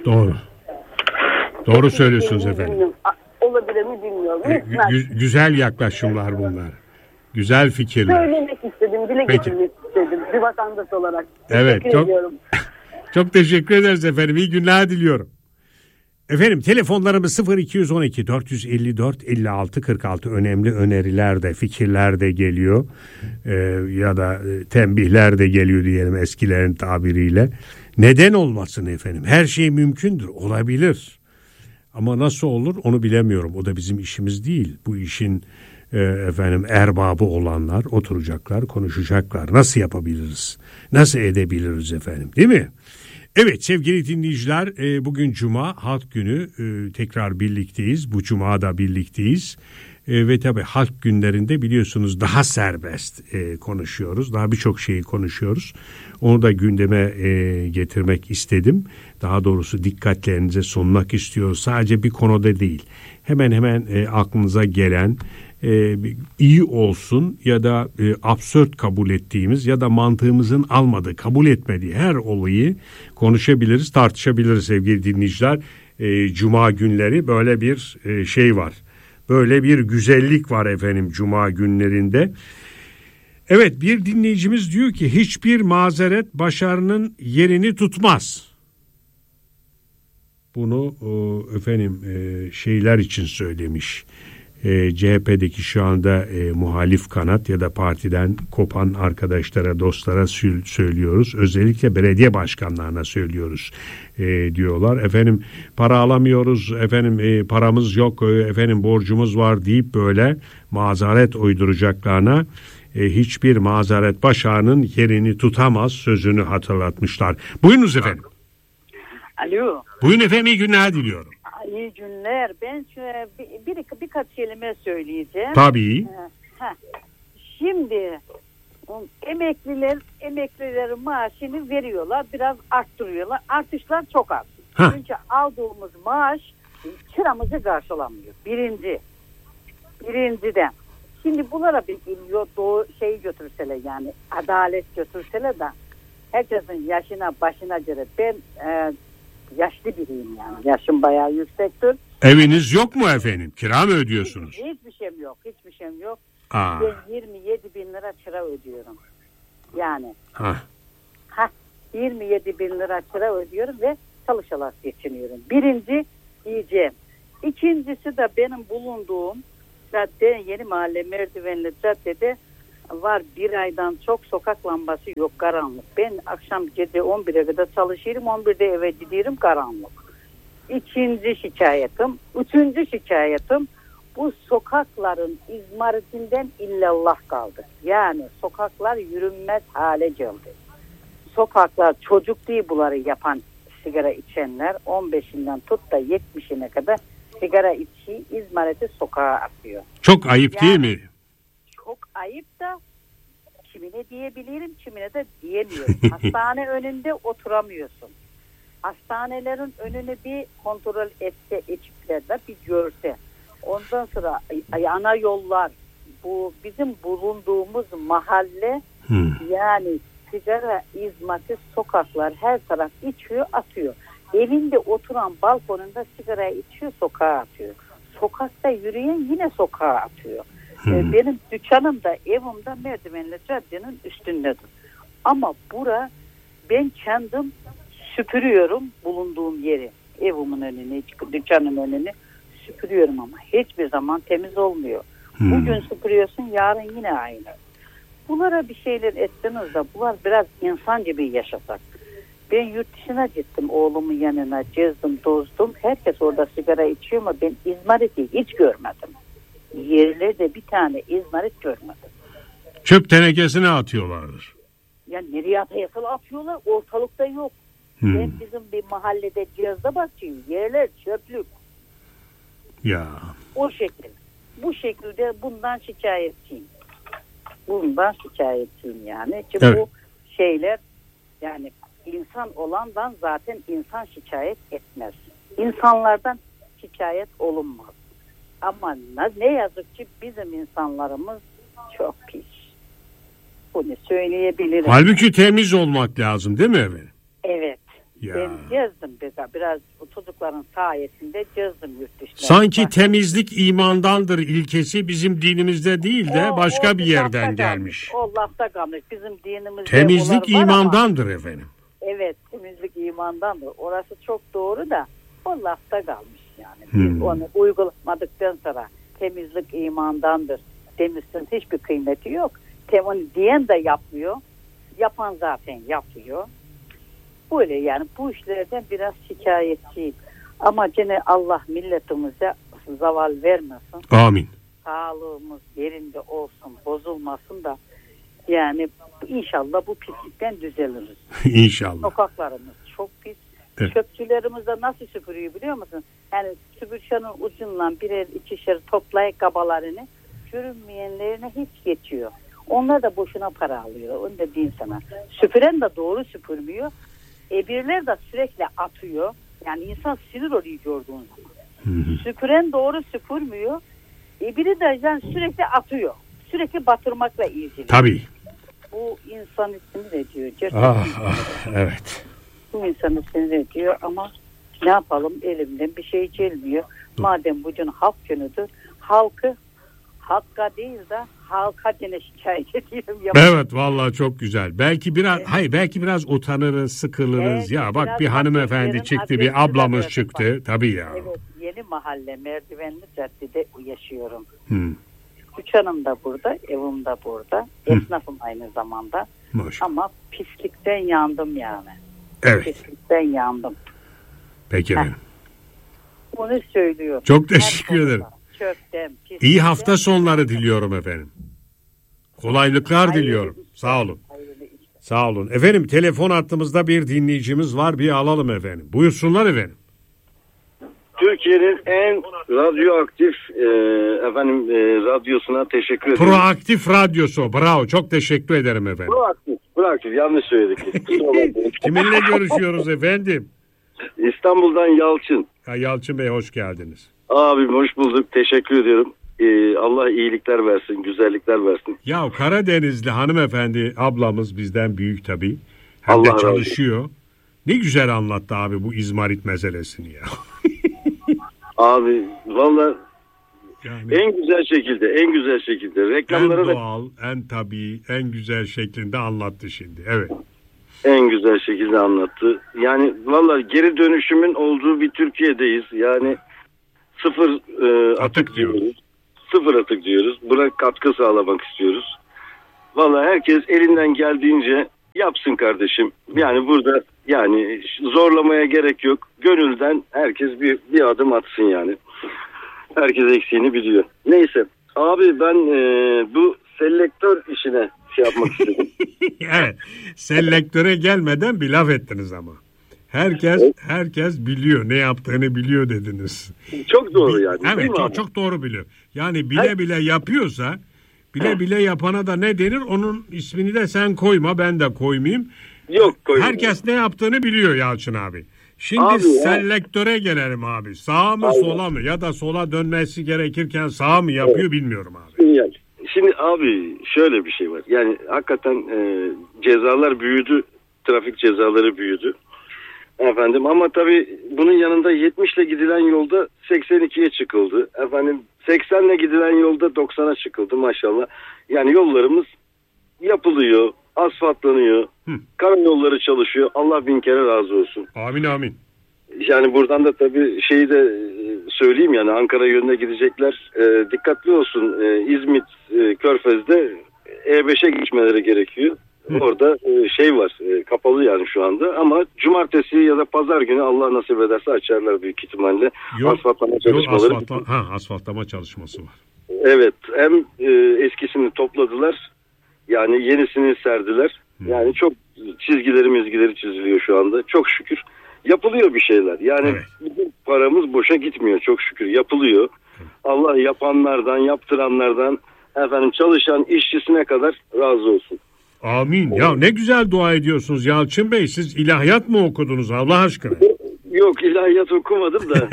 Doğru söylüyorsunuz efendim. Bilmiyorum. Olabilir mi bilmiyorum. Güzel yaklaşımlar bunlar. Güzel fikirler. Söylemek istedim, dile getirmek istedim bir vatandaş olarak. Evet, çok teşekkür ederiz efendim. İyi günler diliyorum. Efendim telefonlarımız 0212 454 56 46. Önemli öneriler de, fikirler de geliyor. Ya da tembihler de geliyor diyelim eskilerin tabiriyle. Neden olmasın efendim? Her şey mümkündür, olabilir. Ama nasıl olur onu bilemiyorum. O da bizim işimiz değil. Bu işin erbabı olanlar oturacaklar, konuşacaklar. Nasıl yapabiliriz? Nasıl edebiliriz efendim? Değil mi? Evet sevgili dinleyiciler, bugün Cuma, Halk Günü, tekrar birlikteyiz. Bu Cuma da birlikteyiz. Ve tabii halk günlerinde biliyorsunuz daha serbest konuşuyoruz. Daha birçok şeyi konuşuyoruz. Onu da gündeme getirmek istedim. Daha doğrusu dikkatlerinize sunmak istiyoruz. Sadece bir konuda değil. Hemen hemen aklınıza gelen iyi olsun ya da absürt kabul ettiğimiz ya da mantığımızın almadığı, kabul etmediği her olayı konuşabiliriz, tartışabiliriz sevgili dinleyiciler. Cuma günleri böyle bir şey var. Böyle bir güzellik var efendim Cuma günlerinde. Evet, bir dinleyicimiz diyor ki hiçbir mazeret başarının yerini tutmaz. Bunu efendim şeyler için söylemiş. CHP'deki şu anda muhalif kanat ya da partiden kopan arkadaşlara, dostlara söylüyoruz. Özellikle belediye başkanlarına söylüyoruz diyorlar. Efendim para alamıyoruz, efendim paramız yok, efendim borcumuz var deyip böyle mazeret uyduracaklarına hiçbir mazeret başarının yerini tutamaz sözünü hatırlatmışlar. Buyurunuz efendim. Alo. Buyurun efendim, iyi günler diliyorum. İyi günler. Ben birkaç kelime söyleyeceğim. Tabii. Şimdi emeklilerin maaşını veriyorlar. Biraz arttırıyorlar. Artışlar çok az. Çünkü aldığımız maaş kiramızı karşılamıyor. Birinciden. Şimdi bunlara bir götürseler, yani adalet götürseler de herkesin yaşına başına göre, ben yaşlı biriyim yani. Yaşım bayağı yüksektir. Eviniz yok mu efendim? Kira mı ödüyorsunuz? Hiçbir şeyim yok. Ben 27 bin lira kira ödüyorum. Yani. 27 bin lira kira ödüyorum ve çalışarak geçiniyorum. Birinci, diyeceğim. İkincisi de benim bulunduğum cadde, Yeni Mahalle Merdivenli caddede var, bir aydan çok sokak lambası yok, karanlık. Ben akşam gece 11'e kadar çalışıyorum, 11'de eve gidiyorum, karanlık. İkinci şikayetim. Üçüncü şikayetim, bu sokakların izmaritinden illallah kaldı. Yani sokaklar yürünmez hale geldi. Sokaklar, çocuk değil bunları yapan sigara içenler, 15'inden tut da 70'ine kadar sigara içi izmariti sokağa atıyor. Çok ayıp değil mi? Çok ayıp da kimine diyebilirim, kimine de diyemiyorum. Hastane önünde oturamıyorsun. Hastanelerin önünü bir kontrol etse ekiplerle bir görse. Ondan sonra ana yollar, bu bizim bulunduğumuz mahalle yani sigara izmariti sokaklar, her taraf içiyor, atıyor. Evinde oturan balkonunda sigara içiyor, sokağa atıyor. Sokakta yürüyen yine sokağa atıyor. Benim dükkanım da evim de Merdivenli caddenin üstündedir. Ama ben kendim süpürüyorum bulunduğum yeri. Evimin önünü, dükkanın önünü süpürüyorum ama hiçbir zaman temiz olmuyor. Bugün süpürüyorsun, yarın yine aynı. Bunlara bir şeyler etseniz de bunlar biraz insan gibi yaşasak. Ben yurt dışına gittim, oğlumun yanına gezdim, tozdum. Herkes orada sigara içiyor ama ben izmariti hiç görmedim. Yerlerde bir izmarit izmarit görmedim. Çöp tenekesine atıyorlardır. Ya nereye atıyorlar? Ortalıkta yok. Ben bizim bir mahallede cihazda bakıyorum. Yerler çöplük. Ya. O şekil. Bu şekilde bundan şikayetçiyim. Bundan şikayetçiyim yani. Ki evet. Bu şeyler yani insan olandan zaten insan şikayet etmez. İnsanlardan şikayet olunmaz. Ama ne yazık ki bizim insanlarımız çok pis. Bunu söyleyebilirim. Halbuki temiz olmak lazım değil mi efendim? Evet. Ya. Ben gezdim biraz çocukların sayesinde gezdim yurt dışına. Sanki temizlik imandandır ilkesi bizim dinimizde değil de başka bir yerden gelmiş. O lafta kalmış. Bizim dinimizde temizlik imandandır ama, efendim. Evet, temizlik imandandır. Orası çok doğru da o lafta kalmış yani. Biz onu uygulamadıktan sonra temizlik imandandır demişsin, hiçbir kıymeti yok. Onu diyen de yapmıyor. Yapan zaten yapıyor. Böyle yani bu işlerden biraz şikayetçiyim. Ama gene Allah milletimize zaval vermesin. Amin. Sağlığımız yerinde olsun, bozulmasın da yani inşallah bu pislikten düzeliriz. İnşallah. Sokaklarımız çok pis. Evet. Çöpçülerimiz de nasıl süpürüyor biliyor musun? Yani süpürgenin ucundan birer ikişer toplayıp kabalarını görünmeyenlerine hiç geçiyor. Onlar da boşuna para alıyor. Onu da diyeyim sana. Süpüren de doğru süpürmüyor. Birileri de sürekli atıyor. Yani insan sinir oluyor gördüğün zaman. Süpüren doğru süpürmüyor. Biri de yani sürekli atıyor. Sürekli batırmakla ilgili. Tabii. Bu insanı sinir ediyor. Evet. Bu insanı sinir ediyor ama ne yapalım, elimden bir şey gelmiyor. Madem bugün halk günüdür, halka değil de halka gene şikayet ediyorum. Evet vallahi çok güzel. Belki biraz utanırız, sıkılırız. Ya bak bir hanımefendi çıktı, bir ablamız çıktı. Tabii ya. Evet, Yeni Mahalle Merdivenli Cadde'de yaşıyorum. Dükkanım da burada, evim de burada. Esnafım aynı zamanda. Maşallah. Ama pislikten yandım yani. Evet. Pislikten yandım. Peki efendim. Bunu söylüyorum. Çok teşekkür ederim. Çöpten, İyi hafta sonları diliyorum efendim. Kolaylıklar diliyorum. Sağ olun. Sağ olun. Efendim telefon hattımızda bir dinleyicimiz var. Bir alalım efendim. Buyursunlar efendim. Türkiye'nin en radyoaktif radyosuna teşekkür ederim. Proaktif radyosu. Bravo. Çok teşekkür ederim efendim. Proaktif. Yanlış söyledik. Kiminle görüşüyoruz efendim? İstanbul'dan Yalçın. Yalçın Bey hoş geldiniz. Abim hoş bulduk. Teşekkür ediyorum. Allah iyilikler versin, güzellikler versin. Ya Karadenizli hanımefendi ablamız bizden büyük tabii. Hem de çalışıyor. Ne güzel anlattı abi bu izmarit meselesini ya. Abi valla yani, en güzel şekilde reklamları en doğal, en tabii, en güzel şeklinde anlattı şimdi. Evet. En güzel şekilde anlattı. Yani vallahi geri dönüşümün olduğu bir Türkiye'deyiz. Yani sıfır atık diyoruz. Sıfır atık diyoruz. Buna katkı sağlamak istiyoruz. Vallahi herkes elinden geldiğince yapsın kardeşim. Yani burada yani zorlamaya gerek yok. Gönülden herkes bir adım atsın yani. Herkes eksiğini biliyor. Neyse. Abi ben bu selektör işine şey yapmak istedim. Evet. Selektöre gelmeden bir laf ettiniz ama. Herkes biliyor, ne yaptığını biliyor dediniz. Çok doğru yani. Evet, çok doğru biliyor. Yani bile yapıyorsa, bile yapana da ne denir? Onun ismini de sen koyma, ben de koymayayım. Yok, koyma. Herkes ne yaptığını biliyor Yalçın abi. Şimdi selektöre gelelim abi. Sağa mı sola mı, ya da sola dönmesi gerekirken sağa mı yapıyor bilmiyorum abi. Şimdi abi şöyle bir şey var. Yani hakikaten cezalar büyüdü. Trafik cezaları büyüdü. Efendim ama tabii bunun yanında 70 ile gidilen yolda 82'ye çıkıldı. Efendim 80 ile gidilen yolda 90'a çıkıldı maşallah. Yani yollarımız yapılıyor, asfaltlanıyor. Karayolları çalışıyor. Allah bin kere razı olsun. Amin. Yani buradan da tabii şeyi de söyleyeyim, yani Ankara yönüne gidecekler. Dikkatli olsun. İzmit, Körfez'de E5'e geçmeleri gerekiyor. Orada şey var, kapalı yani şu anda, ama cumartesi ya da pazar günü Allah nasip ederse açarlar büyük ihtimalle. Asfaltlama çalışmaları. Asfaltlama çalışması var. Evet, hem eskisini topladılar, yani yenisini serdiler. Yani çok çizgileri çiziliyor şu anda. Çok şükür yapılıyor bir şeyler. Yani bizim paramız boşa gitmiyor, çok şükür yapılıyor. Allah yapanlardan, yaptıranlardan, efendim çalışan işçisine kadar razı olsun. Amin. Ya ne güzel dua ediyorsunuz Yalçın Bey. Siz ilahiyat mı okudunuz Allah aşkına? Yok, ilahiyat okumadım da.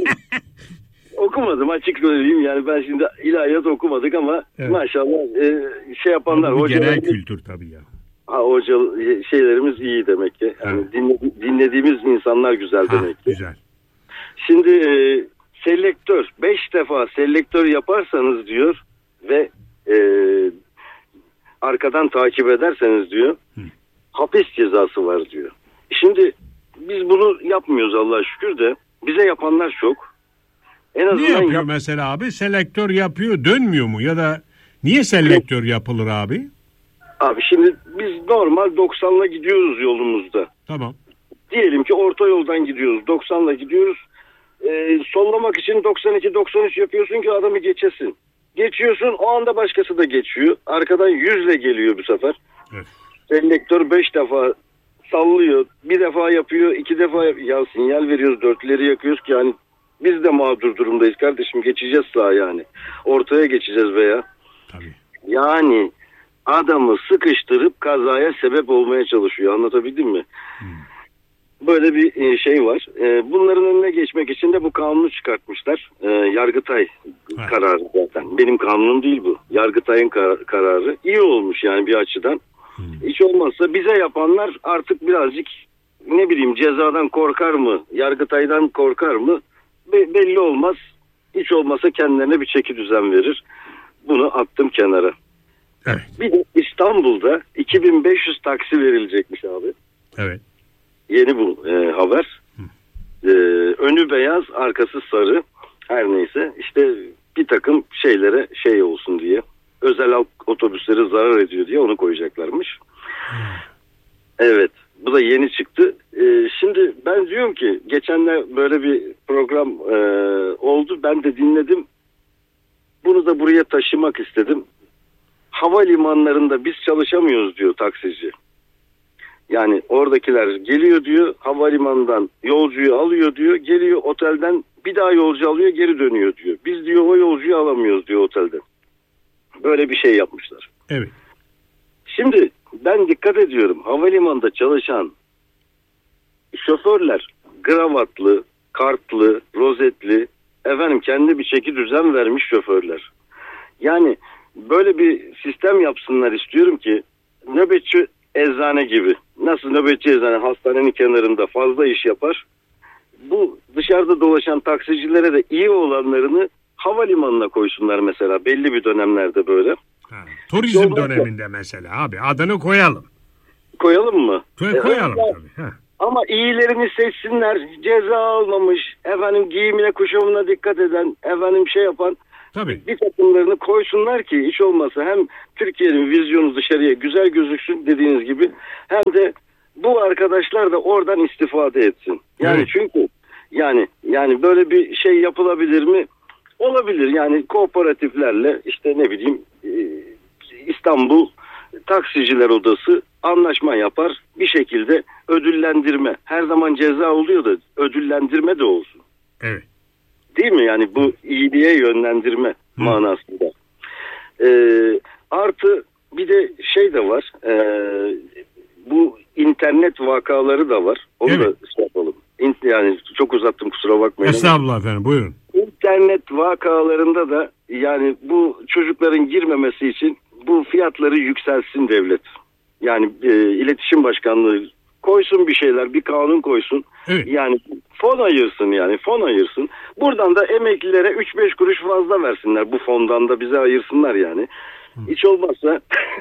Okumadım, açık söyleyeyim. Yani ben şimdi ilahiyat okumadık ama maşallah şey yapanlar. Bu genel kültür tabii ya. Hoca şeylerimiz iyi demek ki. Yani dinlediğimiz insanlar güzel demek ki. Güzel. Şimdi selektör 5 defa selektör yaparsanız diyor ve arkadan takip ederseniz diyor hapis cezası var diyor. Şimdi biz bunu yapmıyoruz Allah'a şükür de bize yapanlar çok. En azından ne yapıyor mesela abi? Selektör yapıyor, dönmüyor mu? Ya da niye selektör yapılır abi? Abi şimdi biz normal 90'la gidiyoruz yolumuzda. Tamam. Diyelim ki orta yoldan gidiyoruz. 90'la gidiyoruz. Sollamak için 92-93 yapıyorsun ki adamı geçesin. Geçiyorsun, o anda başkası da geçiyor. Arkadan 100'le geliyor bu sefer. Evet. Selektör 5 defa sallıyor. Bir defa yapıyor, 2 defa ya sinyal veriyoruz, 4'leri yakıyoruz ki yani biz de mağdur durumdayız kardeşim. Geçeceğiz sağa yani. Ortaya geçeceğiz veya. Tabii. Yani adamı sıkıştırıp kazaya sebep olmaya çalışıyor. Anlatabildim mi? Böyle bir şey var. Bunların önüne geçmek için de bu kanunu çıkartmışlar. Yargıtay kararı zaten. Benim kanunum değil bu. Yargıtay'ın kararı. İyi olmuş yani bir açıdan. Hiç olmazsa bize yapanlar artık birazcık ne bileyim cezadan korkar mı? Yargıtay'dan korkar mı? Belli olmaz. Hiç olmazsa kendilerine bir çeki düzen verir. Bunu attım kenara. Evet. Bir de İstanbul'da 2500 taksi verilecekmiş abi. Evet. Yeni bu haber. Önü beyaz, arkası sarı. Her neyse işte bir takım şeylere şey olsun diye. Özel otobüsleri zarar ediyor diye onu koyacaklarmış. Evet. Bu da yeni çıktı. Şimdi ben diyorum ki geçenler böyle bir program oldu. Ben de dinledim. Bunu da buraya taşımak istedim. Havalimanlarında biz çalışamıyoruz diyor taksici. Yani oradakiler geliyor diyor, havalimanından yolcuyu alıyor diyor, geliyor otelden bir daha yolcu alıyor, geri dönüyor diyor. Biz diyor o yolcuyu alamıyoruz diyor otelden. Böyle bir şey yapmışlar. Evet. Şimdi ben dikkat ediyorum, havalimanında çalışan şoförler kravatlı, kartlı, rozetli, efendim kendi bir çeki düzen vermiş şoförler. Yani böyle bir sistem yapsınlar istiyorum ki nöbetçi eczane gibi. Nasıl nöbetçi eczane hastanenin kenarında fazla iş yapar. Bu dışarıda dolaşan taksicilere de iyi olanlarını havalimanına koysunlar mesela belli bir dönemlerde böyle. Turizm döneminde mesela abi adını koyalım. koyalım mı? Koyalım tabii. Ama iyilerini seçsinler. Ceza almamış, efendim giyimine kuşamına dikkat eden, efendim şey yapan. Tabii. Bir takımlarını koysunlar ki hiç olmazsa hem Türkiye'nin vizyonu dışarıya güzel gözüksün dediğiniz gibi, hem de bu arkadaşlar da oradan istifade etsin. Yani evet. Çünkü yani böyle bir şey yapılabilir mi? Olabilir. Yani kooperatiflerle işte ne bileyim İstanbul Taksiciler Odası anlaşma yapar, bir şekilde ödüllendirme. Her zaman ceza oluyor da ödüllendirme de olsun. Evet. Değil mi? Yani bu iyiliğe yönlendirme manasında. Artı bir de şey de var. Bu internet vakaları da var. Onu da şey yapalım. Yani çok uzattım, kusura bakmayın. Estağfurullah efendim, buyurun. İnternet vakalarında da yani bu çocukların girmemesi için bu fiyatları yükselsin devlet. Yani iletişim başkanlığı koysun bir şeyler, bir kanun koysun. Evet. Yani fon ayırsın. Buradan da emeklilere 3-5 kuruş fazla versinler. Bu fondan da bize ayırsınlar yani. Hiç olmazsa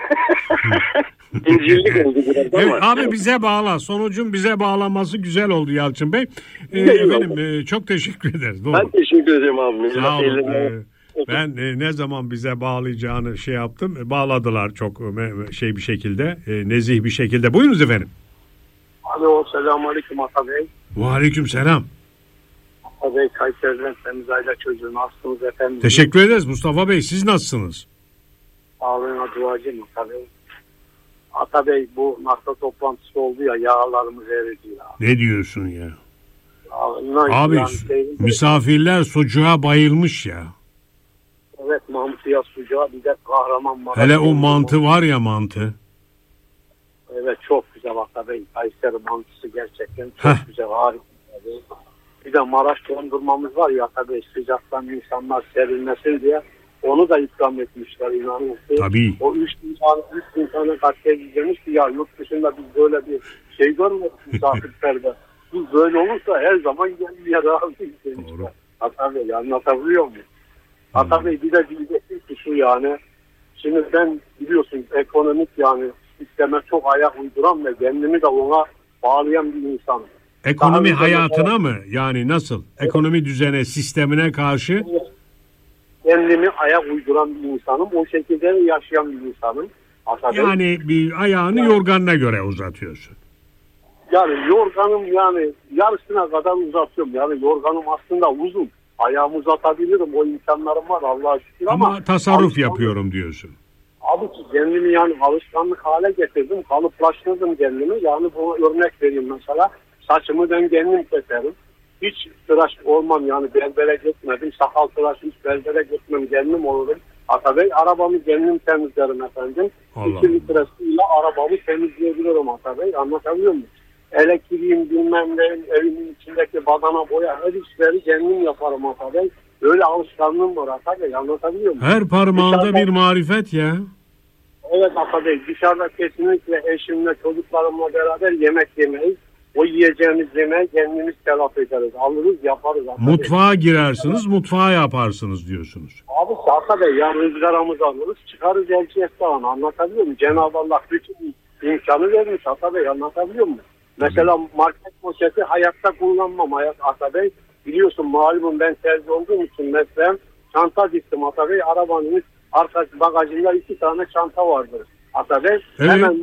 incirlik oldu biraz ama. Evet, abi bize bağla. Sonucun bize bağlanması güzel oldu Yalçın Bey. Efendim çok teşekkür ederiz. Doğru. Ben teşekkür ederim abi. Sağ olun. Ben ne zaman bize bağlayacağını şey yaptım. Bağladılar çok bir şekilde. Nezih bir şekilde. Buyurunuz efendim. Alo, selamünaleyküm Ata Bey. Aleyküm selam. Ata Bey, Kayseri'den Temiz Ayla çocuğu, nasılsınız efendim? Teşekkür ederiz Mustafa Bey. Siz nasılsınız? Sağlığına duacıyım Ata Bey. Ata Bey, bu NASA toplantısı oldu ya, yağlarımız eridi ya. Ne diyorsun ya? Abi misafirler sucuğa bayılmış ya. Evet, mantıya sucuğa, bir de Kahramanmaraş. Hele o mantı var ya, mantı. Evet, çok güzel Ata Bey. Kayseri mantısı gerçekten çok güzel, harika. Bir de Maraş dondurmamız var ya Ata Bey, sıcaktan insanlar serinlesin diye onu da ikram etmişler, inanın. Tabii. O 3.000 tane gazeteci demiş ki ya yurt dışında biz böyle bir şey görmedik misafirlerde. Biz böyle olursa her zaman gelmeye razıyız demişler. Ata Bey, anlatabiliyor muyum? Ata Bey, bir de diyecektim ki şu yani, şimdi ben biliyorsun ekonomik yani sisteme çok ayak uyduran ve kendimi de ona bağlayan bir insanım. Ekonomi hayatına mı? Yani nasıl? Evet. Ekonomi düzene, sistemine karşı? Kendimi ayak uyduran bir insanım. O şekilde yaşayan bir insanım. Yani bir ayağını yorganına göre uzatıyorsun. Yani yorganım yani yarısına kadar uzatıyorum. Yani yorganım aslında uzun. Ayağımı uzatabilirim. O imkanlarım var Allah'a şükür ama tasarruf yapıyorum diyorsun. Abi ki kendimi yani alışkanlık hale getirdim. Kalıplaştırdım kendimi. Yani buna örnek vereyim mesela. Saçımı ben kendim keserim. Hiç tıraş olmam yani, berbere gitmedim. Sakal tıraşı hiç berbere gitmem, kendim olurum. Ata Bey, arabamı kendim temizlerim efendim. 2 litresiyle arabamı temizleyebilirim Ata Bey. Anlatabiliyor muyum? Elektriğim bilmem ne, evimin içindeki badana boya, her işleri kendim yaparım Ata Bey. Öyle alışkanlığım var Ata Bey, anlatabiliyor muyum? Her parmağında dışarıda bir marifet ya. Evet Ata Bey, dışarıda kesinlikle eşimle, çocuklarımla beraber yemek yemeyiz. O yiyeceğimiz yemeği kendimiz telafi ederiz. Alırız, yaparız. Mutfağa girersiniz, mutfağa yaparsınız diyorsunuz. Abi Ata Bey, ya rızgaramızı alırız, çıkarız elçi estavanı, anlatabiliyor muyum? Cenab-ı Allah bütün imkanı vermiş Ata Bey, anlatabiliyor muyum? Mesela market poşeti hayatta kullanmam Ata Bey. Biliyorsun malumun ben terzi olduğum için mesela çanta diktim Ata Bey. Arabanın arka bagajında 2 tane çanta vardır Ata Bey. Evet. Hemen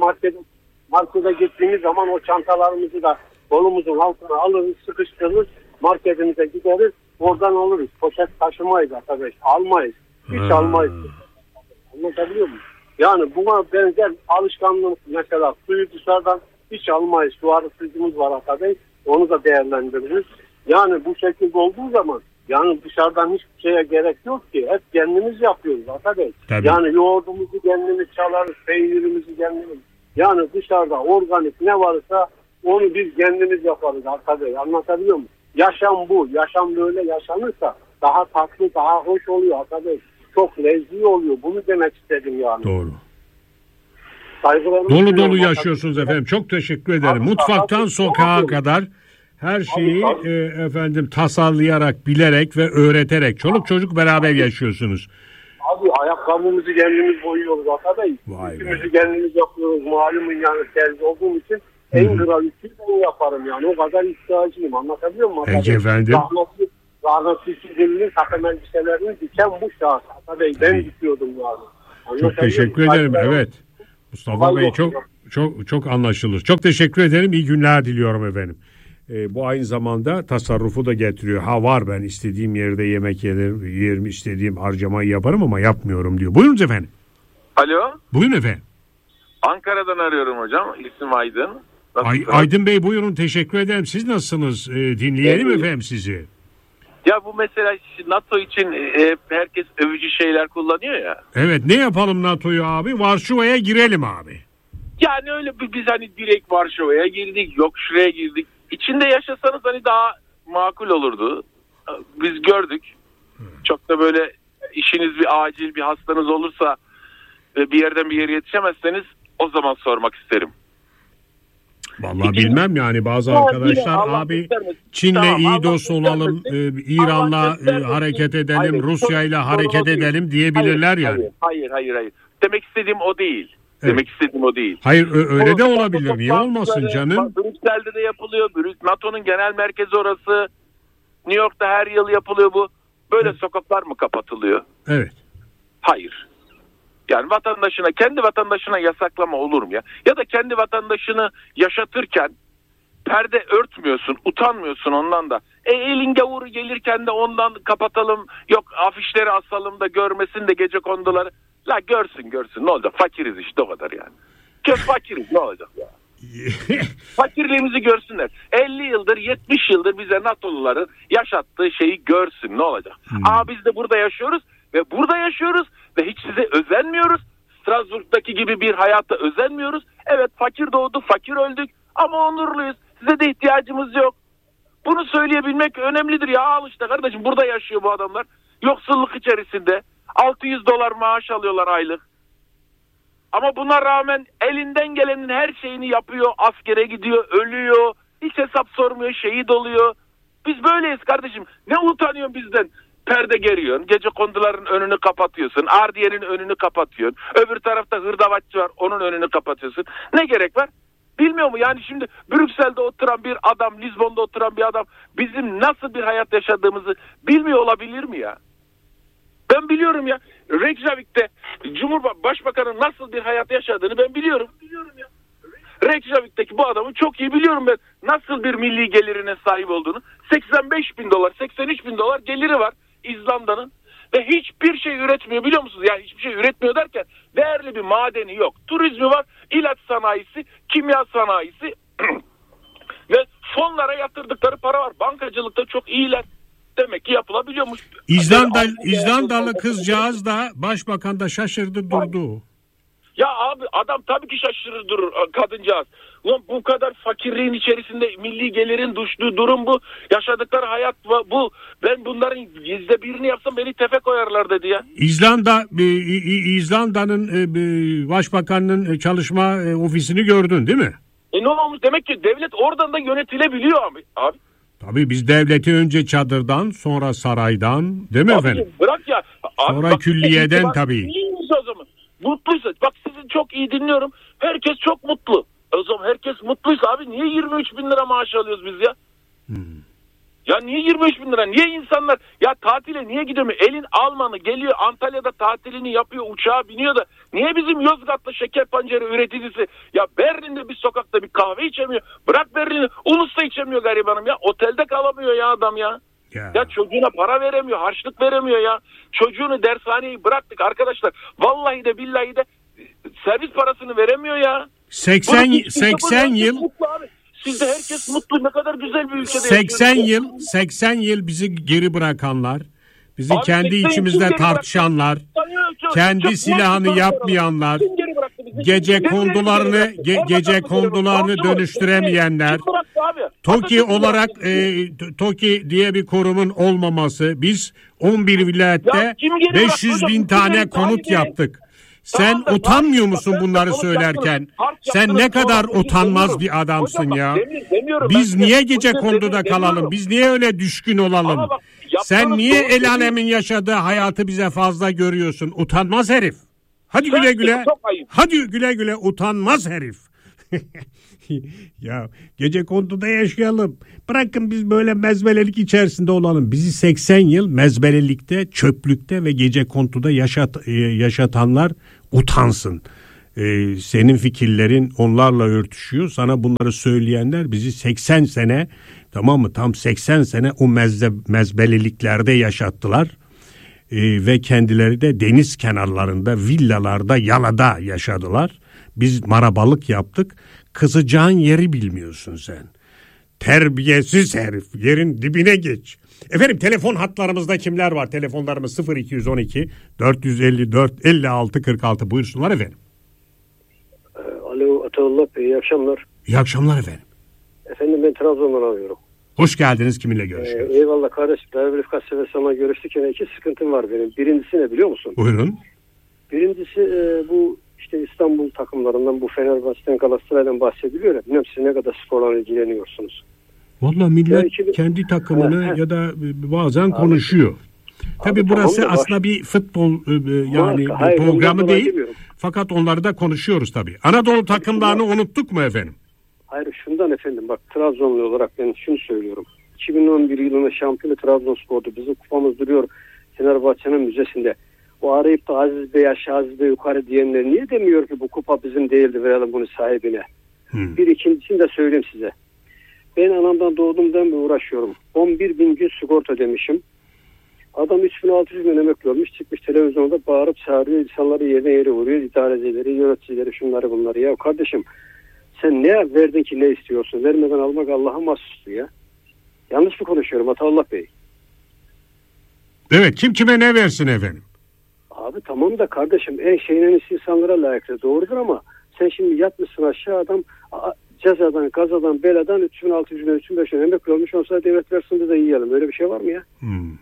markete gittiğimiz zaman o çantalarımızı da kolumuzun altına alırız, sıkıştırırız, marketimize gideriz, oradan alırız. Poşet taşımayız Ata Bey, almayız. Hiç almayız. Anlatabiliyor muyum? Yani buna benzer alışkanlık, mesela suyu dışarıdan hiç almayız. Su arıtıcımız var Ata Bey, onu da değerlendiririz. Yani bu şekilde olduğu zaman yani dışarıdan hiçbir şeye gerek yok ki. Hep kendimiz yapıyoruz Ata Bey. Tabii. Yani yoğurdumuzu kendimiz çalarız, peynirimizi kendimiz. Yani dışarıda organik ne varsa onu biz kendimiz yaparız Ata Bey. Anlatabiliyor muyum? Yaşam bu. Yaşam böyle yaşanırsa daha tatlı, daha hoş oluyor Ata Bey. Çok lezzetli oluyor. Bunu demek istedim yani. Doğru. Dolu yaşıyorsunuz efendim. Çok teşekkür ederim. Mutfaktan sokağa kadar her şeyi efendim tasarlayarak, bilerek ve öğreterek çoluk çocuk beraber yaşıyorsunuz. Abi ayakkabımızı kendimiz boyuyoruz Atabey. Üstümüzü kendimiz yapıyoruz. Malumun yani terzi olduğum için en kral işi ben yaparım yani. O kadar ihtiyacıyım. Anlatabiliyor muyum? Peki efendim. Rahmetli Sizil'in takım elbiselerini diken bu şahıs Atabey. Ben dikiyordum yani. Çok teşekkür ederim. Evet. Mustafa Bey çok anlaşılır. Çok teşekkür ederim. İyi günler diliyorum efendim. Bu aynı zamanda tasarrufu da getiriyor. Var ben istediğim yerde yemek yerim, istediğim harcamayı yaparım ama yapmıyorum diyor. Buyurunuz efendim. Alo. Buyurun efendim. Ankara'dan arıyorum hocam. İsmim Aydın. Aydın Bey buyurun, teşekkür ederim. Siz nasılsınız? Dinleyelim efendim sizi. Ya bu mesela NATO için herkes övücü şeyler kullanıyor ya. Evet, ne yapalım NATO'yu abi? Varşova'ya girelim abi. Yani öyle biz hani direkt Varşova'ya girdik, yok şuraya girdik. İçinde yaşasanız hani daha makul olurdu. Biz gördük. Çok da böyle işiniz bir acil bir hastanız olursa ve bir yerden bir yere yetişemezseniz o zaman sormak isterim. Vallahi bilmem yani bazı arkadaşlar abi Çin'le iyi dost olalım, İran'la hareket edelim, Rusya'yla hareket edelim diyebilirler yani. Hayır. Demek istediğim o değil. Evet. Demek istediğim o değil. Hayır öyle de olabilir. Niye olmasın canım? Brüksel'de de yapılıyor. NATO'nun genel merkezi orası. New York'ta her yıl yapılıyor bu. Böyle sokaklar mı kapatılıyor? Evet. Hayır. Yani kendi vatandaşına yasaklama olur mu ya? Ya da kendi vatandaşını yaşatırken perde örtmüyorsun, utanmıyorsun ondan da. Elin gavuru gelirken de ondan kapatalım, yok afişleri asalım da görmesin de gecekonduları. La görsün ne olacak? Fakiriz işte o kadar yani. Fakiriz ne olacak ya? Fakirliğimizi görsünler. 50 yıldır 70 yıldır bize NATO'luların yaşattığı şeyi görsün ne olacak? Biz de burada yaşıyoruz ve hiç size özenmiyoruz. Strasbourg'daki gibi bir hayata özenmiyoruz. Evet fakir doğdu, fakir öldük ama onurluyuz. Size de ihtiyacımız yok. Bunu söyleyebilmek önemlidir ya. Al işte kardeşim, burada yaşıyor bu adamlar. Yoksulluk içerisinde. $600 maaş alıyorlar aylık. Ama buna rağmen elinden gelenin her şeyini yapıyor. Askere gidiyor, ölüyor. Hiç hesap sormuyor, şehit oluyor. Biz böyleyiz kardeşim. Ne utanıyorsun bizden? Perde geriyorsun. Gecekonduların önünü kapatıyorsun. Ardiye'nin önünü kapatıyorsun. Öbür tarafta hırdavatçı var. Onun önünü kapatıyorsun. Ne gerek var? Bilmiyor mu? Yani şimdi Brüksel'de oturan bir adam, Lizbon'da oturan bir adam bizim nasıl bir hayat yaşadığımızı bilmiyor olabilir mi ya? Ben biliyorum ya. Reykjavik'te Başbakanın nasıl bir hayat yaşadığını ben biliyorum. Ya. Reykjavik'teki bu adamı çok iyi biliyorum ben. Nasıl bir milli gelirine sahip olduğunu. $85.000, $83.000 geliri var İzlanda'nın. Ve hiçbir şey üretmiyor biliyor musunuz? Yani hiçbir şey üretmiyor derken değerli bir madeni yok. Turizmi var, ilaç sanayisi, kimya sanayisi ve fonlara yatırdıkları para var. Bankacılıkta çok iyiler. Demek ki yapılabiliyormuş. İzlandalı kızcağız da başbakan da şaşırdı durdu. Ya abi adam tabii ki şaşırır durur kadıncağız. Ulan bu kadar fakirliğin içerisinde milli gelirin düştüğü durum bu. Yaşadıkları hayat bu. Ben bunların %1'ini yapsam beni tefe koyarlar dedi ya. İzlanda'nın başbakanının çalışma ofisini gördün değil mi? Ne olmuş? Demek ki devlet oradan da yönetilebiliyor abi. Tabii biz devleti önce çadırdan, sonra saraydan, değil mi efendim? Bırak ya. Sonra külliyeden tabii. İyiymiş o zaman. Mutluysa. Bak sizi çok iyi dinliyorum. Herkes çok mutlu. O zaman herkes mutluysa abi niye 23.000 lira maaş alıyoruz biz ya? Ya niye 23.000 lira? Niye insanlar ya tatile niye gidiyor mu? Elin Almanı geliyor Antalya'da tatilini yapıyor, uçağa biniyor da niye bizim Yozgat'ta şeker pancarı üreticisi ya Berlin'de bir sokakta bir kahve içemiyor. Bırak Berlin'i, Ulus'ta içemiyor garibanım ya. Otelde kalamıyor ya adam ya. Ya çocuğuna para veremiyor, harçlık veremiyor ya. Çocuğunu dershaneyi bıraktık arkadaşlar. Vallahi de billahi de servis parasını veremiyor ya. 80 yıl Sizde herkes mutlu. Ne kadar güzel bir ülkede 80 yıl bizi geri bırakanlar, bizi abi, kendi içimizde tartışanlar, kendi silahını yapmayanlar, gece kondularını dönüştüremeyenler, TOKİ olarak TOKİ diye bir kurumun olmaması, biz 11 vilayette 500.000 tane konut yaptık. Sen utanmıyor musun bunları söylerken? Sen ne kadar utanmaz bir adamsın ya. Biz niye gece konduda kalalım? Biz niye öyle düşkün olalım? Sen niye el alemin yaşadığı hayatı bize fazla görüyorsun? Utanmaz herif. Hadi güle güle. Hadi güle güle, utanmaz herif. Ya gecekonduda yaşayalım. Bırakın biz böyle mezbelelik içerisinde olalım. Bizi 80 yıl mezbelelikte, çöplükte ve gecekonduda yaşatanlar utansın. Senin fikirlerin onlarla örtüşüyor. Sana bunları söyleyenler bizi 80 sene, tamam mı? Tam 80 sene o mezbeleliklerde yaşattılar. Ve kendileri de deniz kenarlarında, villalarda, yalada yaşadılar. Biz marabalık yaptık. Kızacağın yeri bilmiyorsun sen. Terbiyesiz herif, yerin dibine geç. Efendim, telefon hatlarımızda kimler var? Telefonlarımız 0212 454 56 46. Buyursunlar efendim. Alo Ataullah Bey, iyi akşamlar. İyi akşamlar efendim. Efendim, ben Trabzon'dan arıyorum. Hoş geldiniz, kiminle görüşüyoruz? Eyvallah kardeşim, daha bir kaç sefer sana görüştük, yine iki sıkıntım var benim. Birincisi ne biliyor musun? Buyurun. Birincisi bu işte İstanbul takımlarından, bu Fenerbahçe'den, Galatasaray'dan bahsediliyor ya. Bilmiyorum siz ne kadar sporla ilgileniyorsunuz. Vallahi millet kendi takımını ya da bazen konuşuyor. Tabii burası tamam aslında bir futbol yani programı değil. Fakat onları da konuşuyoruz tabii. Anadolu takımlarını unuttuk mu efendim? Hayır, şundan efendim, bak Trabzonlu olarak ben şunu söylüyorum. 2011 yılında şampiyonu Trabzonspor'du. Bizim kupamız duruyor Fenerbahçe'nin müzesinde. O arayıp da Aziz Bey aşağı, Aziz Bey yukarı diyenler niye demiyor ki bu kupa bizim değildi, verelim bunu sahibine? Bir ikincisini de söyleyeyim size. Ben anamdan doğduğumdan beri uğraşıyorum. 11.000 gün sigorta demişim. Adam 3.600 gün emekli olmuş, çıkmış televizyonda bağırıp çağırıyor, insanları yerine yere vuruyor, idarecileri, yöneticileri, şunları bunları. Ya kardeşim, sen ne verdin ki ne istiyorsun? Vermeden almak Allah'a mahsustur ya. Yanlış mı konuşuyorum Ataullah Bey? Evet, kim kime ne versin efendim? Abi tamam da kardeşim, en iyisi insanlara layıktır, doğrudur ama sen şimdi yatmışsın aşağı, adam cezadan, gazadan, beladan 3.600 gün, 3.500 gün emekli olmuş, olsa devlet versin de yiyelim. Öyle bir şey var mı ya?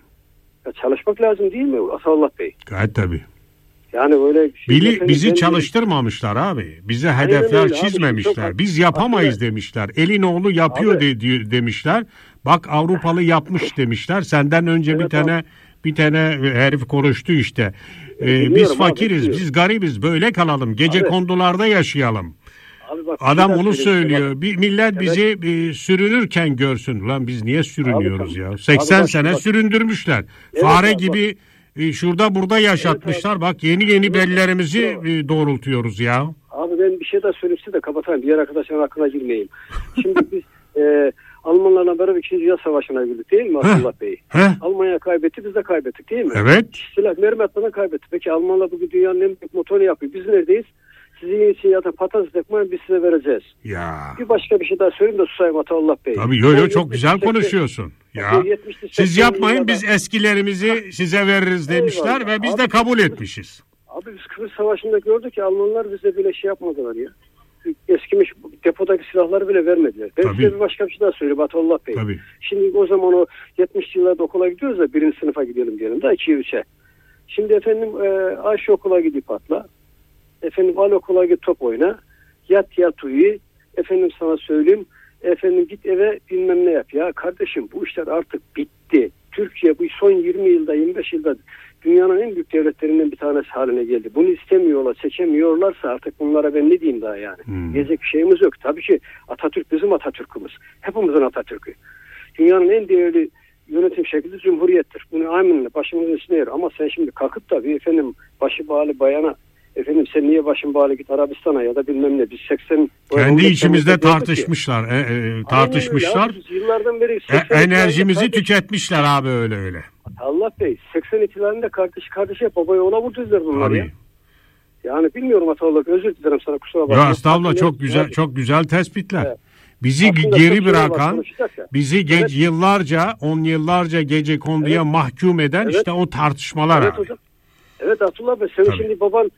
Ya çalışmak lazım değil mi Ataullah Bey? Gayet tabii. Yani böyle bizi çalıştırmamışlar abi. Bize hedefler çizmemişler. Abi, biz yapamayız demişler. Elin oğlu yapıyor demişler. Bak Avrupalı yapmış demişler. Senden önce evet, bir tane herif konuştu işte. Biz fakiriz, abi, biz garibiz. Böyle kalalım. Gecekondularda yaşayalım. Abi bak, adam onu söylüyor. Bak. Bir millet bizi sürünürken görsün. Lan biz niye sürünüyoruz ya? 80 sene süründürmüşler. Evet, fare gibi şurada burada yaşatmışlar. Evet, bak yeni bellerimizi doğrultuyoruz ya. Abi ben bir şey daha söyleyeyim size de kapatayım. Diğer arkadaşların hakkına girmeyeyim. Şimdi biz Almanlarla beraber 2. Dünya Savaşı'na girdik değil mi Abdullah Bey? Almanya kaybetti, biz de kaybettik değil mi? Evet. Silah mermi atmadan kaybetti. Peki Almanlar bugün dünyanın en büyük motorunu yapıyor. Biz neredeyiz? Sizin için ya da patates ekmeğini biz size vereceğiz. Ya. Bir başka bir şey daha söyleyeyim de susayım Ataullah Bey. Tabii çok güzel konuşuyorsun. Ya. Siz yapmayın, biz eskilerimizi size veririz demişler. Eyvallah. Ve biz de kabul etmişiz. Abi biz Kıbrıs Savaşı'nda gördük ki Almanlar bize bile şey yapmadılar ya. Eskimiş depodaki silahları bile vermediler. Ben size bir başka bir şey daha söyleyeyim Ataullah Bey. Tabii. Şimdi o zaman o 70'li yıllarda okula gidiyoruz da 1. sınıfa gidelim diyelim da 2'ye 3'e. Şimdi efendim Ayşe okula gidip atla. Efendim al okula git top oyna. Yat uyu. Efendim sana söyleyeyim. Efendim git eve bilmem ne yap ya. Kardeşim bu işler artık bitti. Türkiye bu son 20 yılda 25 yılda dünyanın en büyük devletlerinden bir tanesi haline geldi. Bunu istemiyorlar, çekemiyorlarsa artık bunlara ben ne diyeyim daha yani. Diyecek bir şeyimiz yok. Tabii ki Atatürk bizim Atatürk'ümüz. Hepimizin Atatürk'ü. Dünyanın en değerli yönetim şekli cumhuriyettir. Bunu amenna başımızın üstüne yer. Ama sen şimdi kalkıp da bir efendim başı bağlı bayana efendim sen niye başın bağlı git Arabistan'a ya da bilmem ne. Biz 80... Kendi içimizde tartışmışlar. Tartışmışlar. Yıllardan beri... enerjimizi tüketmişler abi öyle. Allah Bey 82'lerinde kardeşe babaya ona vurduzlar bunlar ya. Yani bilmiyorum Ataullah, özür dilerim sana, kusura bakma. Ya estağfurullah, çok güzel tespitler. Evet. Bizi aslında geri bırakan, bizi yıllarca, 10 yıllarca gecekonduya mahkum eden işte o tartışmalar abi. Hocam. Evet Abdullah Bey, senin şimdi baban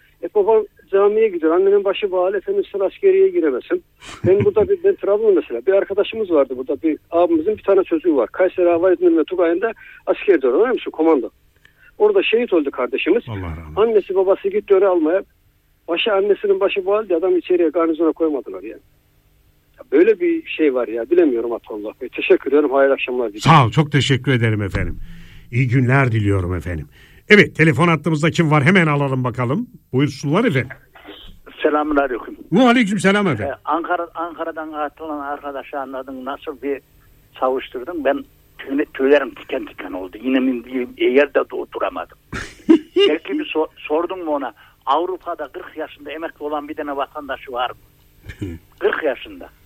camiye gidiyor. Annenin başı bağlı, efendim sen askeriye giremesin. Ben Trabzon mesela bir arkadaşımız vardı burada. Bir abimizin bir tane çocuğu var. Kayseri Hava İzmir ve Tugay'ında askerde öğrenir misin? Komando. Orada şehit oldu kardeşimiz. Annesi babası gitti öyle almaya. Annesinin başı bağlı diye adam içeriye garnizona koymadılar yani. Böyle bir şey var ya, bilemiyorum Ataullah Bey. Teşekkür ederim. Hayırlı akşamlar. Sağ ol, çok teşekkür ederim efendim. İyi günler diliyorum efendim. Evet, telefon hattımızda kim var? Hemen alalım bakalım. Buyursunlar efendim. Selamünaleyküm. Aleykümselam efendim. Ankara'dan atılan arkadaşı anladım. Nasıl bir savuşturdum. Ben tüylerim tiken tiken oldu. Yine yerde oturamadım. Belki bir sordum mu ona? Avrupa'da 40 yaşında emekli olan bir tane vatandaşı var mı? 40 yaşında.